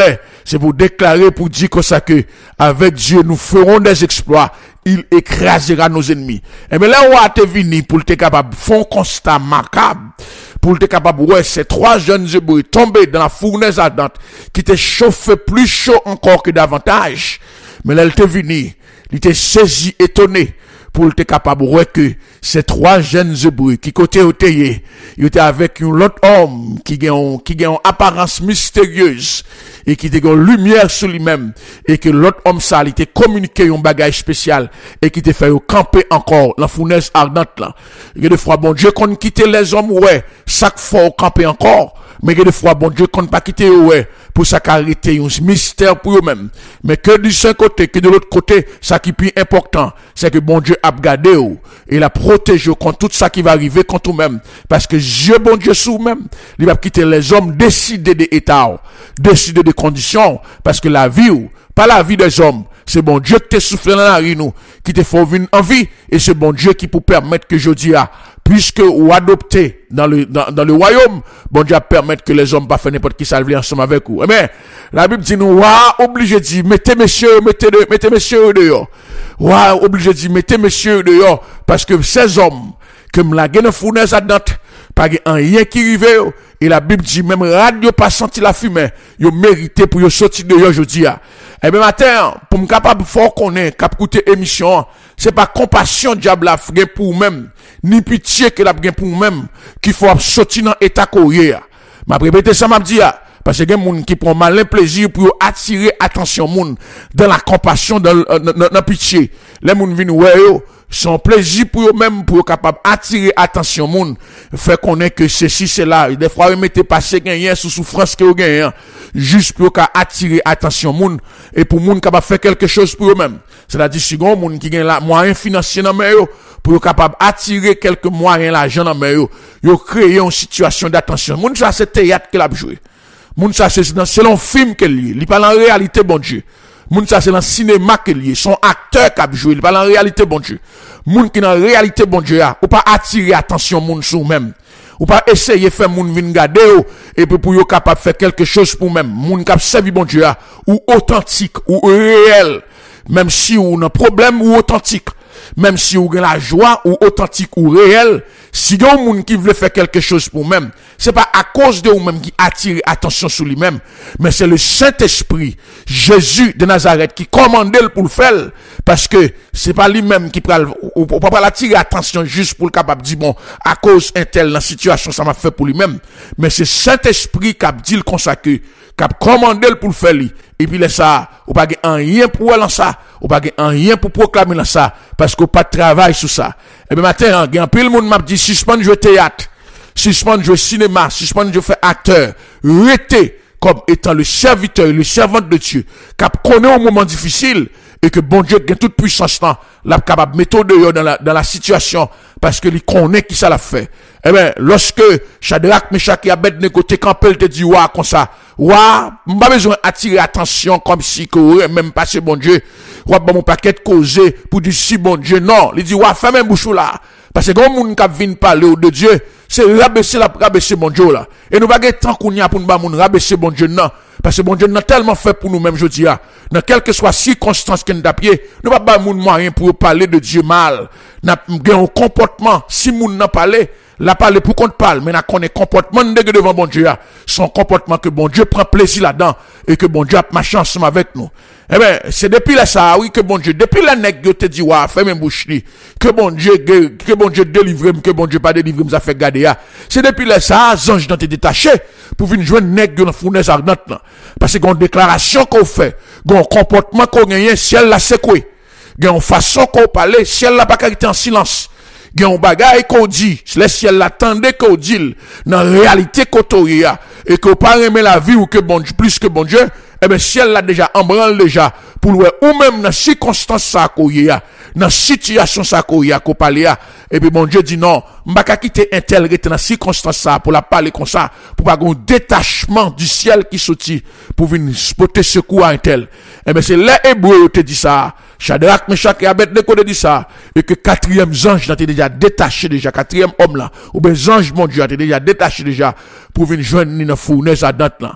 c'est pour déclarer, pour dire comme ça que, avec Dieu, nous ferons des exploits. Il écrasera nos ennemis. Et bien là, on a été venu pour être capable de faire un constat macabre, pour être capable, ouais, ces trois jeunes Hébreux tombés dans la fournaise ardente, qui étaient chauffés plus chaud encore que davantage. Mais là, il était venu, il était saisi, étonné, pour être capable, ouais, que ces trois jeunes Hébreux, qui côté au théier, ils étaient avec un autre homme, qui a une, qui a une apparence mystérieuse, et qui a une lumière sur lui-même, et que l'autre homme ça, il était communiqué un bagage spécial, et qui t'a fait camper encore, la fournaise ardente là. Il y a des fois, bon Dieu, qu'on quitte les hommes, ouais, chaque fois on camper encore, mais il y a des fois, bon Dieu, qu'on pas quitter, ouais, pour ça qu'arrêter un mystère pour eux-mêmes. Mais que du seul côté, que de l'autre côté, ça qui est plus important, c'est que bon Dieu a gardé ou, et la protégé contre tout ça qui va arriver contre vous-même. Parce que Dieu, bon Dieu, sous vous-même, il va quitter les hommes, décider des états, décider des conditions, parce que la vie ou, pas la vie des hommes, c'est bon Dieu qui te souffle dans la rue, nous, qui te fait venir en vie, et c'est bon Dieu qui peut permettre que je dis à, puisque ou adopté dans le, dans, dans le royaume, bon Dieu permettre que les hommes pas faire n'importe qui salver ensemble avec vous. Eh bien, la Bible dit nous, wa, obligé de dire, mettez messieurs, mettez, de, mettez messieurs dehors. Wa, obligé de dire, mettez messieurs dehors, parce que ces hommes, comme la gueule fournaise à date, pas rien qui arrive, et la Bible dit, même radio pas senti la fumée, yo mérité pour yo sortir dehors, je dis, eh bien, matin, pour me capable fort qu'on est, cap coûter émission, c'est pas compassion diable la fait pour vous-même, ni pitié que la fait pour vous-même, qu'il faut sortir dans l'état courrier. M'a répété ça, m'a dit, parce que il y a des gens qui prennent malin plaisir pour attirer attention moun dans la compassion, dans la pitié. Les gens viennent ouais son plaisir pour eux-mêmes pour capable attirer attention moun fait connaître que ceci c'est là des fois ils mettent passer gagner sous souffrance que gagnent juste pour attirer attention moun et pour moun capable faire quelque chose pour eux-mêmes. C'est-à-dire si gon moun qui gagne la moyen financier dans main yo pour capable attirer quelques moyens l'argent dans main yo yo créer une situation d'attention. Moun ça c'est théâtre qu'il a joué. Moun ça c'est dans selon film qu'elle lié, il parle en réalité bon Dieu. Moun ça c'est dans cinéma qu'elle lié, son acteur qui a joué, il parle en réalité bon Dieu. Moun qui dans réalité bon Dieu a, ou pas attirer attention moun sou même. Ou pas essayer faire moun vinn garder et puis pour yo capable faire quelque chose pour même. Moun qui servi bon Dieu a, ou authentique ou réel, même si ou un problème ou authentique. Même si vous avez la joie ou authentique ou réel, si vous avez un monde qui veut faire quelque chose pour vous-même, c'est pas à cause de vous-même qui attire attention sur lui-même, mais c'est le Saint-Esprit, Jésus de Nazareth, qui commande pour le faire, parce que c'est pas lui-même qui peut, ou pas attirer attention juste pour le capable de dire, bon, à cause un tel, la situation, ça m'a fait pour lui-même, mais c'est Saint-Esprit qui a dit le consacré, qui a commandé pour le faire, et puis là, ça, ou pas rien pour elle en ça, ou pas rien pour proclamer dans ça, parce qu'on pas de travail sur ça. Et bien, maintenant, il y a un peu le monde m'a dit, suspendre jouer théâtre, suspendre jouer cinéma, suspendre jouer faire acteur, rester comme étant le serviteur, le servant de Dieu, qui connaît un moment difficile, et que bon Dieu, gagne toute puissance là, la capable de mettre dehors dans la, dans la situation, parce que il connaît qui ça l'a fait. Eh bien, lorsque Shadrach, Meshach et Abednego te campé, te dit, ouah, comme ça, ouah, m'pas besoin attirer attention comme si que aurait même passé bon Dieu, ouah, bon, mon paquet de causer pour dire si bon Dieu, non, il dit, ouah, fermez bouche là, parce que quand moun k'ap vinn parler de Dieu, c'est rabaisser la, rabaisser bon Dieu là. Et nous pas gagner tant qu'on y a pour nous, moun rabaisser bon Dieu, non. Parce que bon Dieu n'a tellement fait pour nous-mêmes, je dis, dans quelque soit circonstance qu'on a pied, nous pas pas moun moyen pour parler de Dieu mal. N'a un comportement, si moun n'a parlé, la parler pour qu'on parle, mais n'a connaît comportement de devant bon Dieu, son comportement que bon Dieu prend plaisir là-dedans, et que bon Dieu a marché ensemble avec nous. Eh ben, c'est depuis là ça, oui, que bon Dieu, depuis la nègre te dit, ouais, fais mes bouches, que bon Dieu, que bon Dieu délivre, que bon Dieu pas délivre, ça fait garder, c'est depuis là ça, ange dans te détaché, pour venir jouer nègre dans fournaise ardente, parce que, gon déclaration qu'on fait, gon comportement qu'on gagne, ciel la secoué, gon façon qu'on parle, ciel la pas carité en silence, gon bagay qu'on dit, le ciel l'attendait qu'on dit, dans réalité qu'on toria, et qu'on pas aimer la vie ou que bon Dieu, plus que bon Dieu, eh ben, ciel l'a déjà embranle déjà, pour le ou même dans circonstance ça qu'on y a, dans situation ça qu'on y a, qu'on parle ya, et puis bon Dieu dit non, m'ba ka quitter un tel rete dans circonstance ça, pour la parler comme ça, pour pas un détachement du ciel qui sorti, pour venir porter secours à un tel. Eh ben, c'est les Hébreux te dit ça, Shadrach, Meshach et Abednego te dit ça, et que quatrième ange là, t'es déjà détaché déjà, quatrième homme là, ou ben ange mon Dieu, t'es déjà détaché déjà, pour venir joindre dans fournaise ardente là.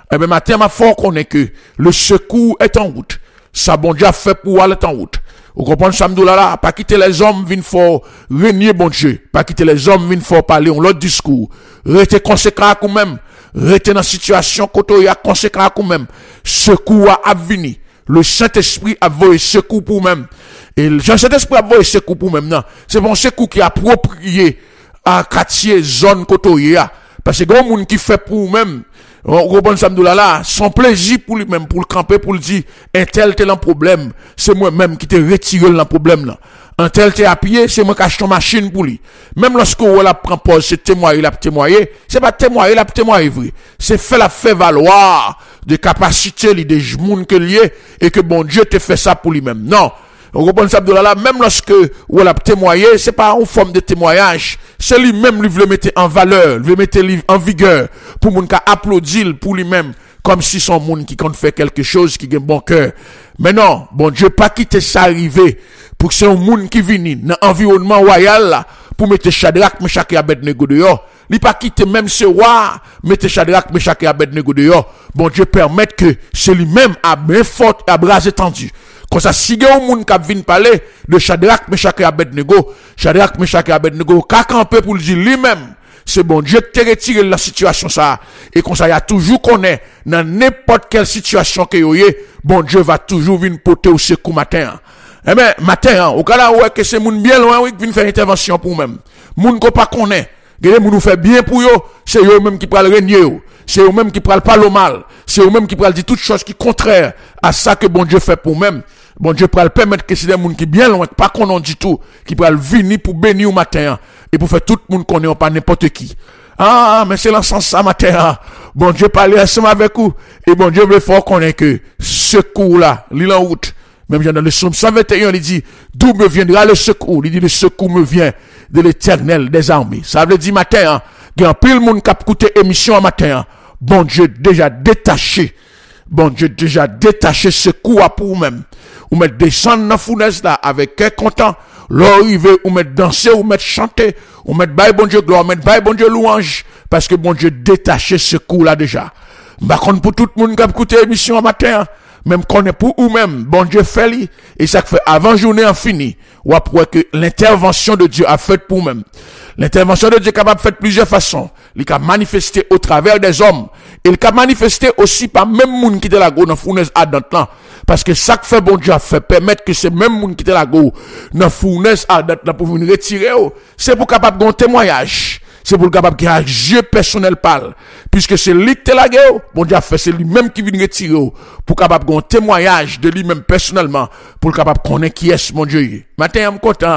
Eh ben, matin, ma fort connaît que le secours est en route. Ça, bon Dieu a fait pour aller en route. Vous comprenez, Samdou là, là, pas quitter les hommes, viennent fort régner, bon Dieu. Pas quitter les hommes, viennent fort parler, on l'autre discours. Restez conséquent à vous-même. Restez dans la situation, côté, il y a conséquent à vous-même. Secours a venu. Le Saint-Esprit a voulu secours pour vous-même. Et le Saint-Esprit a voulu secours pour vous-même, non. C'est bon secours qui est approprié à quartier, zone, côté, parce que grand monde qui fait pour vous-même, on comprend ça là là, son plaisir pour lui-même, pour le camper, pour le dire, un tel tel un problème, c'est moi-même qui te retire le problème là. Un tel tel à pied, c'est moi qui achète une machine pour lui. Même lorsque on la prend pause, c'est témoigner, la témoigner, c'est pas témoigner, la témoigner vrai. C'est fait la fait valoir de capacité, de gens que lié, et que bon Dieu te fait ça pour lui-même. Non. On comprend ça là, même lorsque on l'a témoigné, c'est pas en forme de témoignage, c'est lui-même lui veut mettre en valeur, lui veut mettre en vigueur pour moun ka applaudir pour lui-même comme si son monde qui compte faire quelque chose qui a un bon cœur. Mais non, bon Dieu pas quitter ça arriver pour que c'est un monde qui vient dans environnement royal là pour mettre Shadrach, Meshach et Abednego dehors. Il pas quitter même ce roi, mettre Shadrach, Meshach et Abednego dehors. Bon Dieu permet que c'est lui-même à main forte, à bras étendus. Quand ça, si il y a un monde qui vient parler de Shadrach, Meshach et Abednego, Shadrach, Meshach et Abednego, qu'a campé pour le dire lui-même, c'est bon Dieu te retire la situation ça. Et comme ça, il y a toujours qu'on est, dans n'importe quelle situation que y ait, bon Dieu va toujours venir porter au secours matin. Eh ben, matin, au cas là, ouais, que c'est moun bien loin, oui, qui vient faire intervention pour même. Moun qu'on pas connaît. Gade moun nous fait bien pour yo, c'est eux même qui pral régner yo. C'est eux même qui pral parler mal. C'est eux même qui pral dire toutes choses qui contraires à ça que bon Dieu fait pour même. Bon Dieu pral permettre que c'est des moun qui bien loin, pas qu'on du tout, qui pral venir pour bénir au matin, et pour faire tout le monde connaît pas n'importe qui. Ah, mais c'est l'encens ça matin. Bon Dieu parle ensemble avec vous, et bon Dieu veut fort connaître que secours là, l'île en route. Même dans le psaume cent vingt et un, il dit, d'où me viendra le secours? Il dit, le secours me vient de l'Éternel des armées. Ça veut dire matin, il y a un pile monde qui a écouté émission matin. Bon Dieu déjà détaché. Bon Dieu déjà détaché secours pour même. Ou mettre descendre dans la fournaise là avec un content. L'arriver, ou mettre danser, ou mettre chanter, ou mettre bail bon Dieu gloire, mettre bail bon Dieu louange. Parce que bon Dieu détaché secours là déjà. Par contre, pour tout le monde qui a écouté émission matin, même qu'on est pour ou même, bon Dieu fait lui, et ça fait avant journée en fini, ou après que l'intervention de Dieu a fait pour même. L'intervention de Dieu est capable de faire de plusieurs façons. Il a manifesté au travers des hommes. Il a manifesté aussi par même monde qui était la go dans fournaise ardente là. Parce que ça que fait bon Dieu a fait permettre que c'est même monde qui était la go dans fournaise ardente là pour venir retirer. C'est pour capable de un témoignage. C'est pour le capable qui a Dieu personnel parle. Puisque c'est lui qui est la guerre, bon Dieu a fait, c'est lui-même qui vient retirer pour capable de un témoignage de lui-même personnellement pour le capable connaître qui est mon Dieu. Matin, je suis content.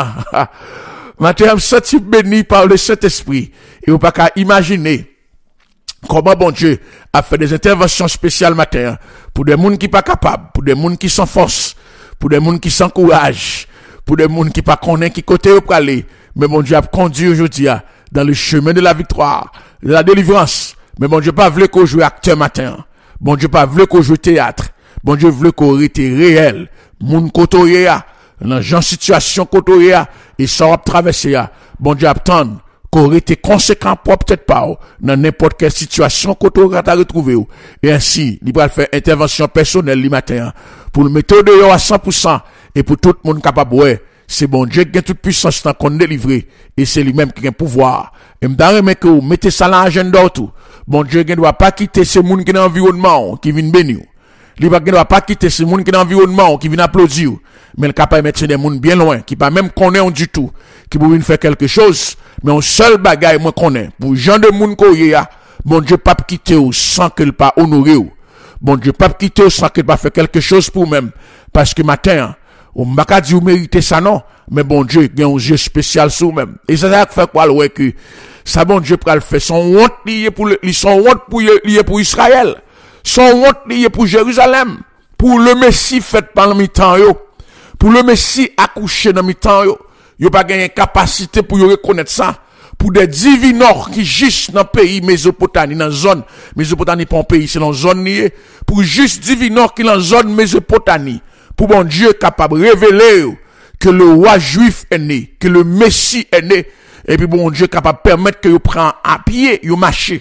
Matin, je me sens béni par le Saint-Esprit. Et vous pas qu'à imaginer comment bon Dieu a fait des interventions spéciales matin pour des gens qui pas capables, pour des gens qui sont force, pour des gens qui sont courage, pour des gens qui pas connaissent qui côté pour aller. Mais bon Dieu a conduit aujourd'hui dans le chemin de la victoire, de la délivrance. Mais bon Dieu pas voulu qu'on joue acteur matin. Bon Dieu pas voulu qu'on joue théâtre. Bon Dieu voulu qu'on était réel. Moun kotoya, dans genre situation kotoya, et ça va traverser. Bon Dieu attend qu'on était conséquent pour peut-être pas dans n'importe quelle situation kotoya t'a retrouvé. Et ainsi, il va faire intervention personnelle le matin pour le mettre dehors à cent pour cent et pour tout le monde capable ouais. C'est bon Dieu qui a toute puissance dans qu'on délivrer et c'est lui-même qui a pouvoir. Et m'dare mais que vous mettez ça dans l'agenda tout. Bon Dieu ne doit pas quitter ce monde qui est dans l'environnement qui vient bénir. Il ne doit pas quitter ce monde qui est dans l'environnement qui vient applaudir. Mais il est capable de mettre des gens bien loin qui pas même connaît du tout qui peuvent faire quelque chose. Mais un seul bagaille moi connais pour gens de monde qu'on y a. Bon Dieu pas quitter sans qu'il pas honorer. Bon Dieu pas quitter sans qu'il pas faire quelque chose pour même parce que matin on m'a pas dit vous méritez ça non, mais bon Dieu il y a un jeu spécial sur même. Et ça ça fait quoi ouais que ça bon Dieu pral faire son honte lié pour le son honte pour lié pour Israël. Son honte lié pour Jérusalem, pour le Messie fait par le mi-temps yo. Pour le Messie accouché dans mi-temps yo. Yo pas gagné capacité pour yo reconnaître ça. Pour des divinors qui juste dans le pays Mésopotamie, dans la zone Mésopotamie pas un pays, c'est dans la zone liée. Pour juste divinors qui dans la zone Mésopotamie. Pour bon Dieu capable de révéler que le roi juif est né, que le Messie est né, et puis bon Dieu capable de permettre que vous preniez à pied, vous marchez.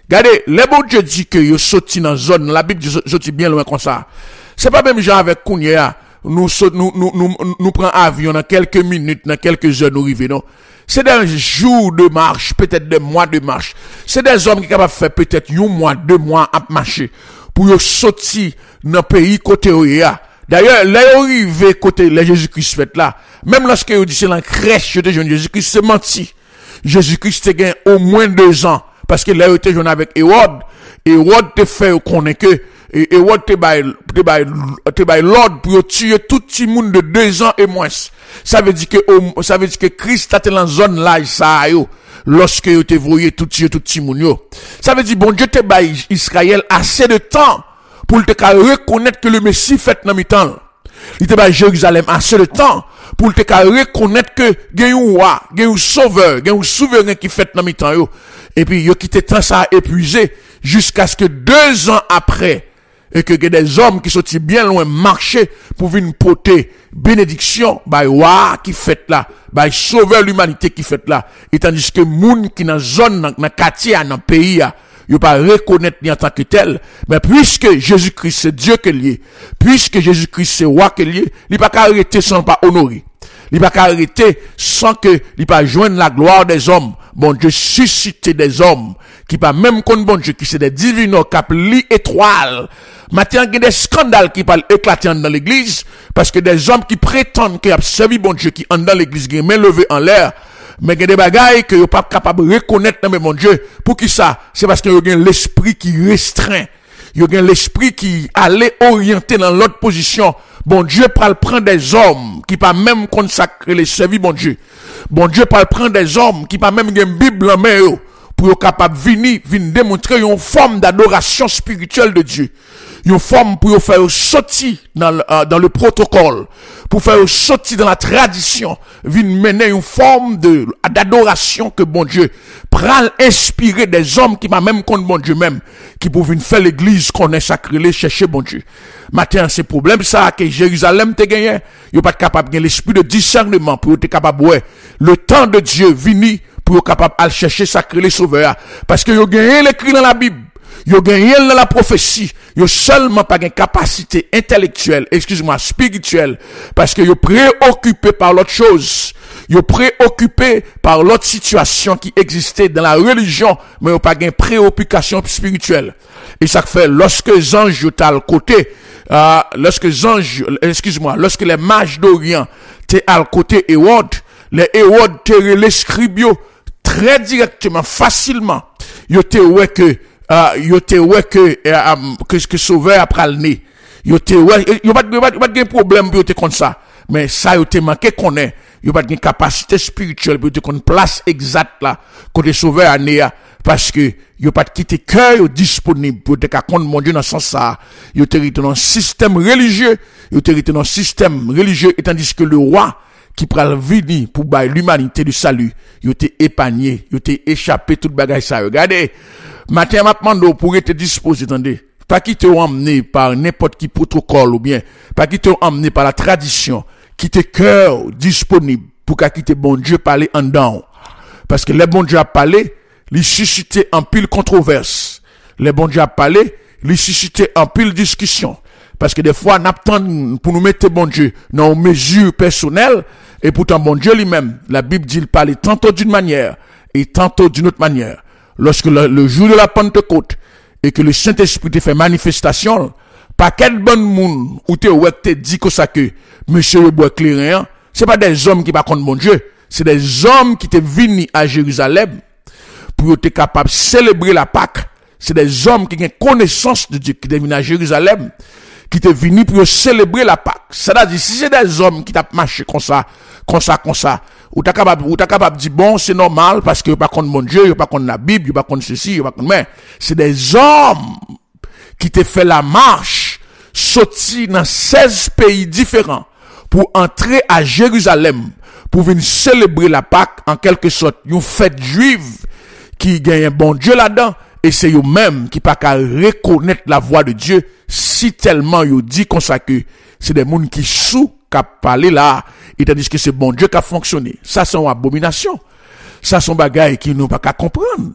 Regardez, le bon Dieu dit que yo sorti dans zone, la Bible dit sorti bien loin comme ça. C'est pas même genre avec Kounia, nous nous nous nous nous prend avion dans quelques minutes, dans quelques heures nous arriver non. C'est des jours de marche, peut-être des mois de marche. C'est des hommes qui sont capables de faire peut-être un mois, deux mois à marcher pour yo sortir dans pays côté oya. D'ailleurs, là arrivé côté le Jésus-Christ fait là, même lorsque yo dit c'est la crèche de Jésus-Christ, c'est menti. Jésus-Christ a gagné au moins deux ans parce que là il était jeune avec Hérode. Hérode te fait connaître que et Hérode te bail te bail te bail l'ordre pour tuer tout petit monde de deux ans et moins. Ça veut dire que ça veut dire que Christ était dans zone là ça yo lorsque il te voyé tout tuer tout petit monde yo. Ça veut dire bon Dieu te bail Israël assez de temps pour te reconnaître que le Messie fait dans mi-temps. Il te bail Jérusalem assez de temps pour te reconnaître que gen un roi, gen un sauveur, gen un souverain qui fait dans mi-temps yo. Et puis yo quitté temps ça épuisé jusqu'à ce que deux ans après et que des hommes qui sont bien loin marcher pour venir porter bénédiction by roi qui fait là, by sauveur l'humanité qui fait là. Et tandis que moun qui dans zone dans quartier dans pays a yo pas reconnaître ni en tant que tel, mais puisque Jésus-Christ c'est Dieu que lié, puisque Jésus-Christ c'est roi que lié, il pas arrêter sans pas honorer. Il pas arrêter sans que il pas joindre la gloire des hommes. Bon Dieu susciter des hommes qui pas même contre bon Dieu qui c'est des divinos cap li étoile. Maintenant il y a des scandales qui parlent éclater dans l'église parce que des hommes qui prétendent qu'ils ont servi bon Dieu qui en dans l'église qui main levée en l'air. Mais il y a des bagailles que vous pas capable de reconnaître dans mon Dieu. Pour qui ça? C'est parce que vous avez l'esprit qui restreint. Vous avez l'esprit qui allait orienter dans l'autre position. Bon Dieu parle prendre des hommes qui pas même consacrer les services bon Dieu. Bon Dieu parle prendre des hommes qui pas même une Bible en main pour être capable venir venir démontrer une forme d'adoration spirituelle de Dieu. Une forme pour faire sortir dans le, euh, dans le protocole, pour faire sortir dans la tradition, venir mener une forme de d'adoration que bon Dieu prend inspirer des hommes qui m'a même contre bon Dieu même, qui pour venir faire l'église qu'on est sacré, chercher bon Dieu. Maintenant, c'est problème ça que Jérusalem te gagné, il pas capable de l'esprit de discernement pour être capable ouais, le temps de Dieu vini pour être capable de chercher sacré les sauveurs parce que il gagné l'écrit dans la Bible. Yo gagné dans la prophétie, yo seulement pas une capacité intellectuelle, excuse-moi, spirituelle, parce que yo préoccupé par l'autre chose. Yo préoccupé par l'autre situation qui existait dans la religion, mais yo pas une préoccupation spirituelle. Et ça fait lorsque les anges yo à le côté, euh, lorsque les anges, excuse-moi, lorsque les mages d'Orient t'es à le côté Hérode, les Hérode te les scribio très directement, facilement. Yo te ouais que Uh, yo te ouais que uh, um, que que sauveur après le nez yo te ouais yo pas pas pas de problème pour te comme ça mais ça yo te manqué connaît yo pas de capacité spirituelle pour te connaître place exacte là côté sauveur à nez parce que yo pas quitter cœur disponible pour te connaître mon Dieu dans sens ça yo te dans un système religieux yo te dans un système religieux et tandis que le roi qui pral venir pour bailler l'humanité du salut yo te épargné yo te échappé toute bagaille ça regardez matin maintenant pour être disposé attendez pas qui te emmené par n'importe qui protocole ou bien pas qui te emmené par la tradition qui te cœur disponible pour qu'à quitter bon Dieu parler en dedans parce que les bon Dieu a parlé il suscité en pile controverse les bon Dieu a parlé il suscité en pile discussion parce que des fois n'attend pour nous mettre bon Dieu dans une mesure personnelle et pourtant bon Dieu lui-même la Bible dit il parle tantôt d'une manière et tantôt d'une autre manière. Lorsque le, le jour de la Pentecôte et que le Saint-Esprit te fait manifestation, pas quel bon monde ou te ouais te dit que ça que monsieur bois clairin, c'est pas des hommes qui pas contre mon Dieu, c'est des hommes qui te venus à Jérusalem pour être capable de célébrer la Pâque. C'est des hommes qui ont connaissance de Dieu qui te venus à Jérusalem qui te venus pour célébrer la Pâque. C'est-à-dire si c'est des hommes qui t'a marché comme ça, comme ça, comme ça, ou t'as capable, ou t'as capable de dire bon, c'est normal parce que pas contre mon Dieu, pas contre la Bible, pas contre ceci, pas contre mais c'est des hommes qui te fait la marche, sorti dans seize pays différents pour entrer à Jérusalem pour venir célébrer la Pâque en quelque sorte, une fête juive qui gagne un bon Dieu là-dedans et c'est eux-mêmes qui pas qu'à reconnaître la voix de Dieu si tellement ils dit comme ça que c'est des gens qui sous qui parlé là et tandis que c'est bon Dieu qui a fonctionné. Ça c'est une abomination. Ça sont bagailles qui nous pas qu'à comprendre.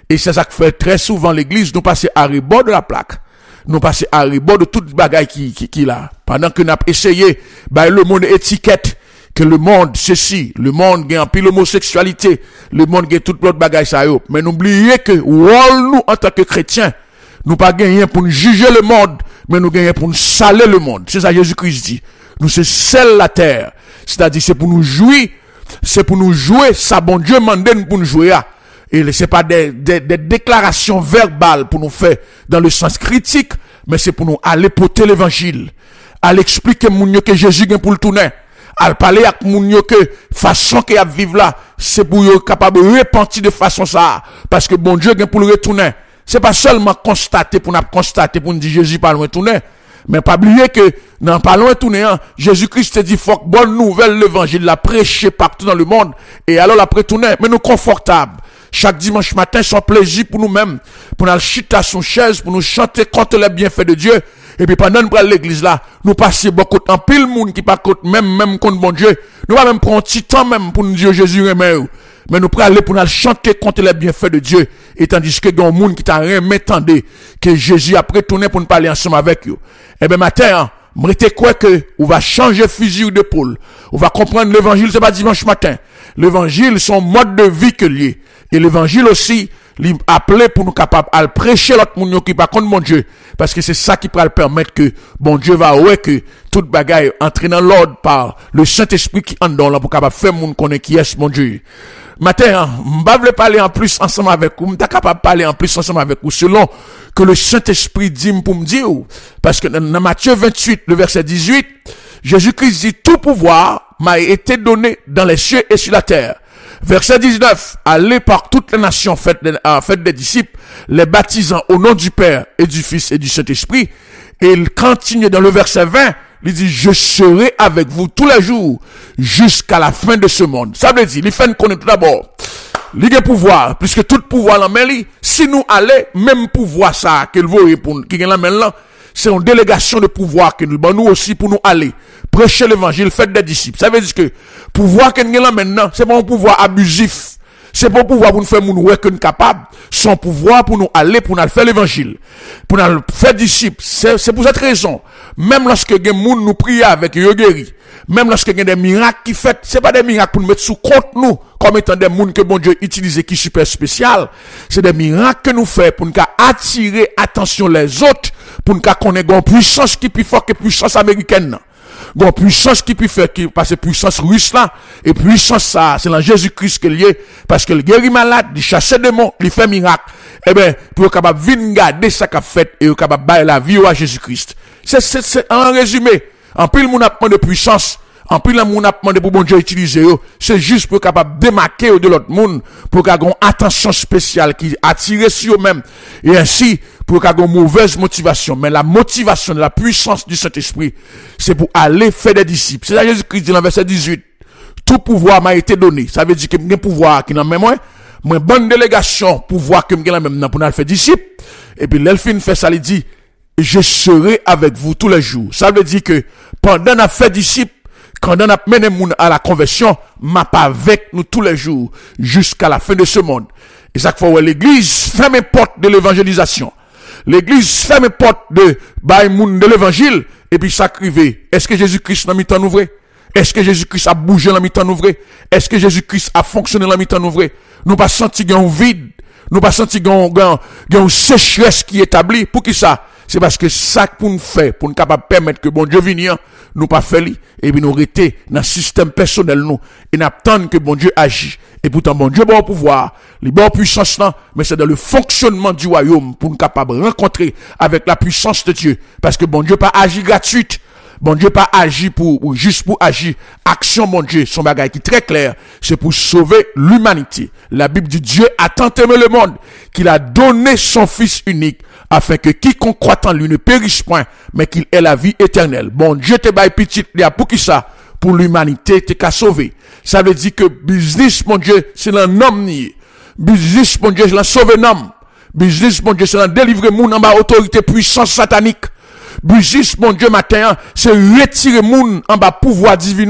Et c'est ça que fait très souvent l'église, nous passer à rebord de la plaque. Nous passer à rebord de toute bagaille qui, qui, qui là. Pendant que nous avons essayé, bah, le monde étiquette, que le monde, ceci, le monde gagne puis l'homosexualité, le monde gagne toute l'autre bagaille ça yo. Mais n'oubliez que, rôle nous, en tant que chrétiens, nous pas gagner pour nous juger le monde, mais nous gagnons pour nous saler le monde. C'est ça Jésus-Christ dit. Nous c'est sel la terre. C'est-à-dire, c'est pour nous jouer, c'est pour nous jouer, ça bon Dieu mande nous pour nous jouer. Et c'est pas des, des, des déclarations verbales pour nous faire dans le sens critique, mais c'est pour nous aller porter l'évangile, aller expliquer moun que Jésus gagne pour le tourner. Al parler avec moun yo que façon qu'il a vivre là, c'est pour yo capable de repentir de façon ça, parce que bon Dieu gagne pour le retourner. C'est pas seulement constater pour nous constater pour nous dire Jésus pas loin tourner, mais pas oublier que dans pas loin tourner, hein, Jésus-Christ te dit faut que bonne nouvelle l'évangile la prêcher partout dans le monde et alors après tourner, mais nous confortable. Chaque dimanche matin, c'est un plaisir pour nous-mêmes, pour nous chiter à son chaise, pour nous chanter contre les bienfaits de Dieu. Et puis pendant nous prenons l'église là, nous passons beaucoup de temps, pile monde qui pas contre même, même contre bon Dieu. Nous va même prendre un petit temps même pour nous dire Jésus remet. Mais nous prenons aller pour nous chanter contre les bienfaits de Dieu. Et tandis que il y a un monde qui t'a remis, tendez, que Jésus a retourné pour nous parler ensemble avec eux. Eh bien, matin, m'rete quoi que, on va changer fusil d'épaule. On va comprendre l'évangile, c'est pas dimanche matin. L'évangile, son mode de vie que lié. Et l'évangile aussi, il appelé pour nous capables à prêcher l'autre monde qui pas contre mon Dieu. Parce que c'est ça qui peut le permettre que bon Dieu va ouais que toute bagaille entre dans l'ordre par le Saint-Esprit qui en donne là pour capable faire monde connaître qui est mon Dieu. Matin, m'pa vle parler en plus ensemble avec vous, m'ta capable parler en plus ensemble avec vous selon que le Saint-Esprit dit pour me dire. Parce que dans Matthieu vingt-huit, le verset dix-huit, Jésus-Christ dit tout pouvoir m'a été donné dans les cieux et sur la terre. Verset dix-neuf, allez par toutes les nations, faites des, euh, faites des disciples, les baptisant au nom du Père et du Fils et du Saint-Esprit. Et il continue dans le verset vingt, il dit, je serai avec vous tous les jours jusqu'à la fin de ce monde. Ça veut dire, il fait connaître tout d'abord. Il a pouvoir, puisque tout pouvoir la main, si nous allons, même pouvoir ça, qu'il veut pour, qui la main là, c'est une délégation de pouvoir que nous, nous aussi pour nous aller prêcher l'évangile, faire des disciples. Ça veut dire que pouvoir que nous avons maintenant, c'est pas un pouvoir abusif. C'est pas un pouvoir pour nous faire nous que nous capables. Son pouvoir pour nous aller, pour nous faire l'évangile. Pour nous faire disciples. C'est, c'est pour cette raison. Même lorsque des gens nous prient avec eux guéri. Même lorsque il y a des miracles qui fait, c'est pas des miracles pour nous mettre sous compte nous, comme étant des gens que bon Dieu utilise qui super spécial. C'est des miracles que nous faisons pour nous attirer attention les autres, pour nous connaître une puissance qui est plus forte que la puissance américaine. Une puissance qui peut faire, qui passe puissance russe là, et puissance ça, c'est dans Jésus-Christ que lié, parce que le guérit malade, il chasse des démons, il fait miracle. Eh ben, pour être capable de venir garder ça qu'a fait, et capable de bailler la vie à Jésus-Christ. C'est, c'est, c'est, en résumé, en pile mon appement de puissance, en pile mon appement de pour bon Dieu utiliser, c'est juste pour être capable de démarquer de l'autre monde, pour qu'il y ait une attention spéciale qui attire sur eux-mêmes, et ainsi, pour qu'il y ait une mauvaise motivation. Mais la motivation de la puissance du Saint-Esprit, c'est pour aller faire des disciples. C'est ça Jésus-Christ dit dans le verset dix-huit. Tout pouvoir m'a été donné. Ça veut dire que j'ai un pouvoir qui n'a même moi, moi bonne délégation, pouvoir que j'ai la même pour nous faire disciples. Et puis l'elfine fait ça, il dit, je serai avec vous tous les jours. Ça veut dire que pendant qu'on a fait disciples, quand on a mené moun à la conversion, m'a pas avec nous tous les jours jusqu'à la fin de ce monde. Et ça fait l'église ferme les portes de l'évangélisation. L'église ferme les portes de bail moun de l'évangile et puis ça crivé. Est-ce que Jésus-Christ n'a mis temps ouvré? Est-ce que Jésus-Christ a bougé dans mi-temps ouvré? Est-ce que Jésus-Christ a fonctionné dans mi-temps ouvré? Nous pas senti un vide, nous pas senti un une sécheresse qui est établie. Pour qui ça? C'est parce que ça pour nous faire, pour nous capable permettre que bon Dieu vienne, nous pas faire li, et puis nous rester dans le système personnel nous, et n'attendre que bon Dieu agit. Et pourtant bon Dieu bon pouvoir, les bonnes puissances là, mais c'est dans le fonctionnement du royaume pour nous capable rencontrer avec la puissance de Dieu. Parce que bon Dieu pas agit gratuite. Bon Dieu pas agit pour, ou juste pour agir. Action, bon Dieu, son bagage qui est très clair, c'est pour sauver l'humanité. La Bible dit Dieu a tant aimé le monde qu'il a donné son Fils unique afin que quiconque croit en lui ne périsse point, mais qu'il ait la vie éternelle. Bon Dieu te baille petit, pour qui ça? Pour l'humanité, te qu'a sauvé. Ça veut dire que business, mon Dieu, c'est un homme nié. Business, mon Dieu, c'est un sauver homme. Business, mon Dieu, c'est un délivrer moun en bas autorité puissance satanique. Business, mon Dieu, matin, c'est retirer moun en bas pouvoir divin,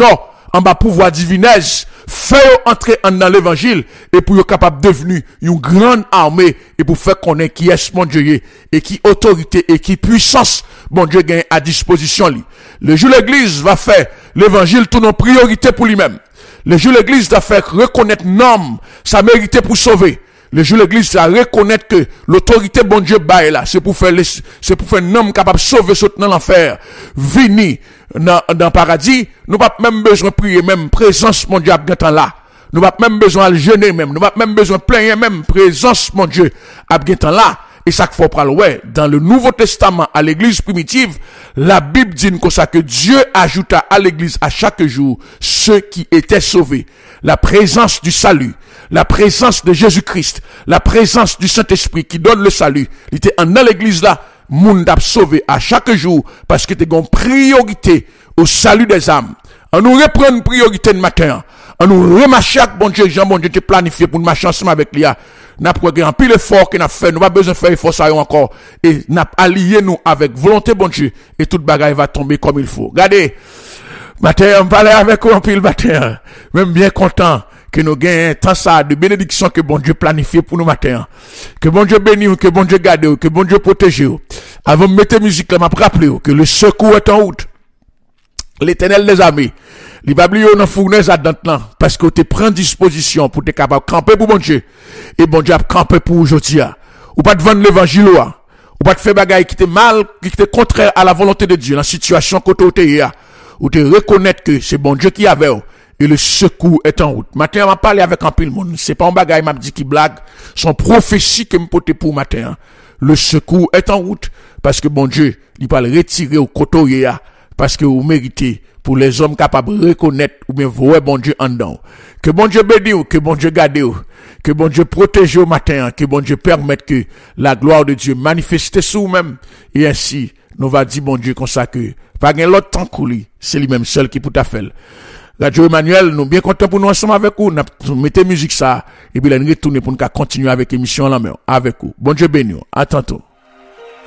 en bas pouvoir divinesse, fait entrer dans l'évangile, et pour être capable de devenir une grande armée, et pour faire connaître qui est mon Dieu, et qui autorité, et qui puissance, mon Dieu gagne à disposition. Li. Le jour l'église va faire l'évangile tout en priorité pour lui-même. Le jour l'église va faire reconnaître l'homme, sa mérité pour sauver. Le jour l'église va reconnaître que l'autorité bon Dieu baille là, c'est pour faire les, c'est pour faire un homme capable de sauver ce dans l'enfer, venir dans, dans le paradis. Nous pas même besoin de prier, même présence mon Dieu à là. Nous pas même besoin de jeûner même, nous pas même besoin de plaindre même présence mon Dieu à là. Et ça qu'il faut prendre, ouais, dans le Nouveau Testament, à l'église primitive, la Bible dit comme ça que Dieu ajouta à l'église à chaque jour ceux qui étaient sauvés. La présence du salut, la présence de Jésus-Christ, la présence du Saint-Esprit qui donne le salut. Il était en dans l'église là, monde a sauvé à chaque jour parce que t'es une priorité au salut des âmes. On nous reprend une priorité de matin. On nous remarche bon Dieu, Jean, bon Dieu, te planifié pour nous marcher ensemble avec lui. N'a pas un pile effort qu'on a fait, nous pas besoin de faire effort ça encore. Et n'a allié nous avec volonté bon Dieu. Et toute bagaille va tomber comme il faut. Regardez. Matin, on parlait avec vous en pile matin. Même bien content que nous gagnons tant ça de bénédiction que bon Dieu planifie pour nous matin. Que bon Dieu bénisse, que bon Dieu garde, que bon Dieu protège. Avant de mettre musique là, m'a rappelé que le secours est en route. L'Éternel des armées, il va oublier dans fournaise à dedans parce que tu prends disposition pour être capable de camper pour bon Dieu. Et bon Dieu a campé pour aujourd'hui. Ou pas de vendre l'évangile, ou pas de faire bagaille qui était mal, qui était contraire à la volonté de Dieu, dans la situation que tu es, ou te reconnaître que c'est bon Dieu qui avait, et le secours est en route. Matin, on va parler avec un pile monde. C'est pas un bagaille m'a dit qui blague, son prophétie que me porte pour matin. Le secours est en route parce que bon Dieu, il va le retirer au côté, parce que vous méritez pour les hommes capables de reconnaître ou bien voir bon Dieu en dedans. Que bon Dieu bénisse, que bon Dieu garde, que bon Dieu protège au matin, que bon Dieu permette que la gloire de Dieu manifeste sur vous-même. Et ainsi, nous va dire bon Dieu comme ça que, pas gain l'autre temps couler, c'est lui-même seul qui peut ta faire. Radio Emmanuel, nous bien contents pour nous ensemble avec vous, nous mettez musique ça, et puis nous retourner pour nous continuer avec l'émission là, avec vous. Bon Dieu bénisse, à tantôt.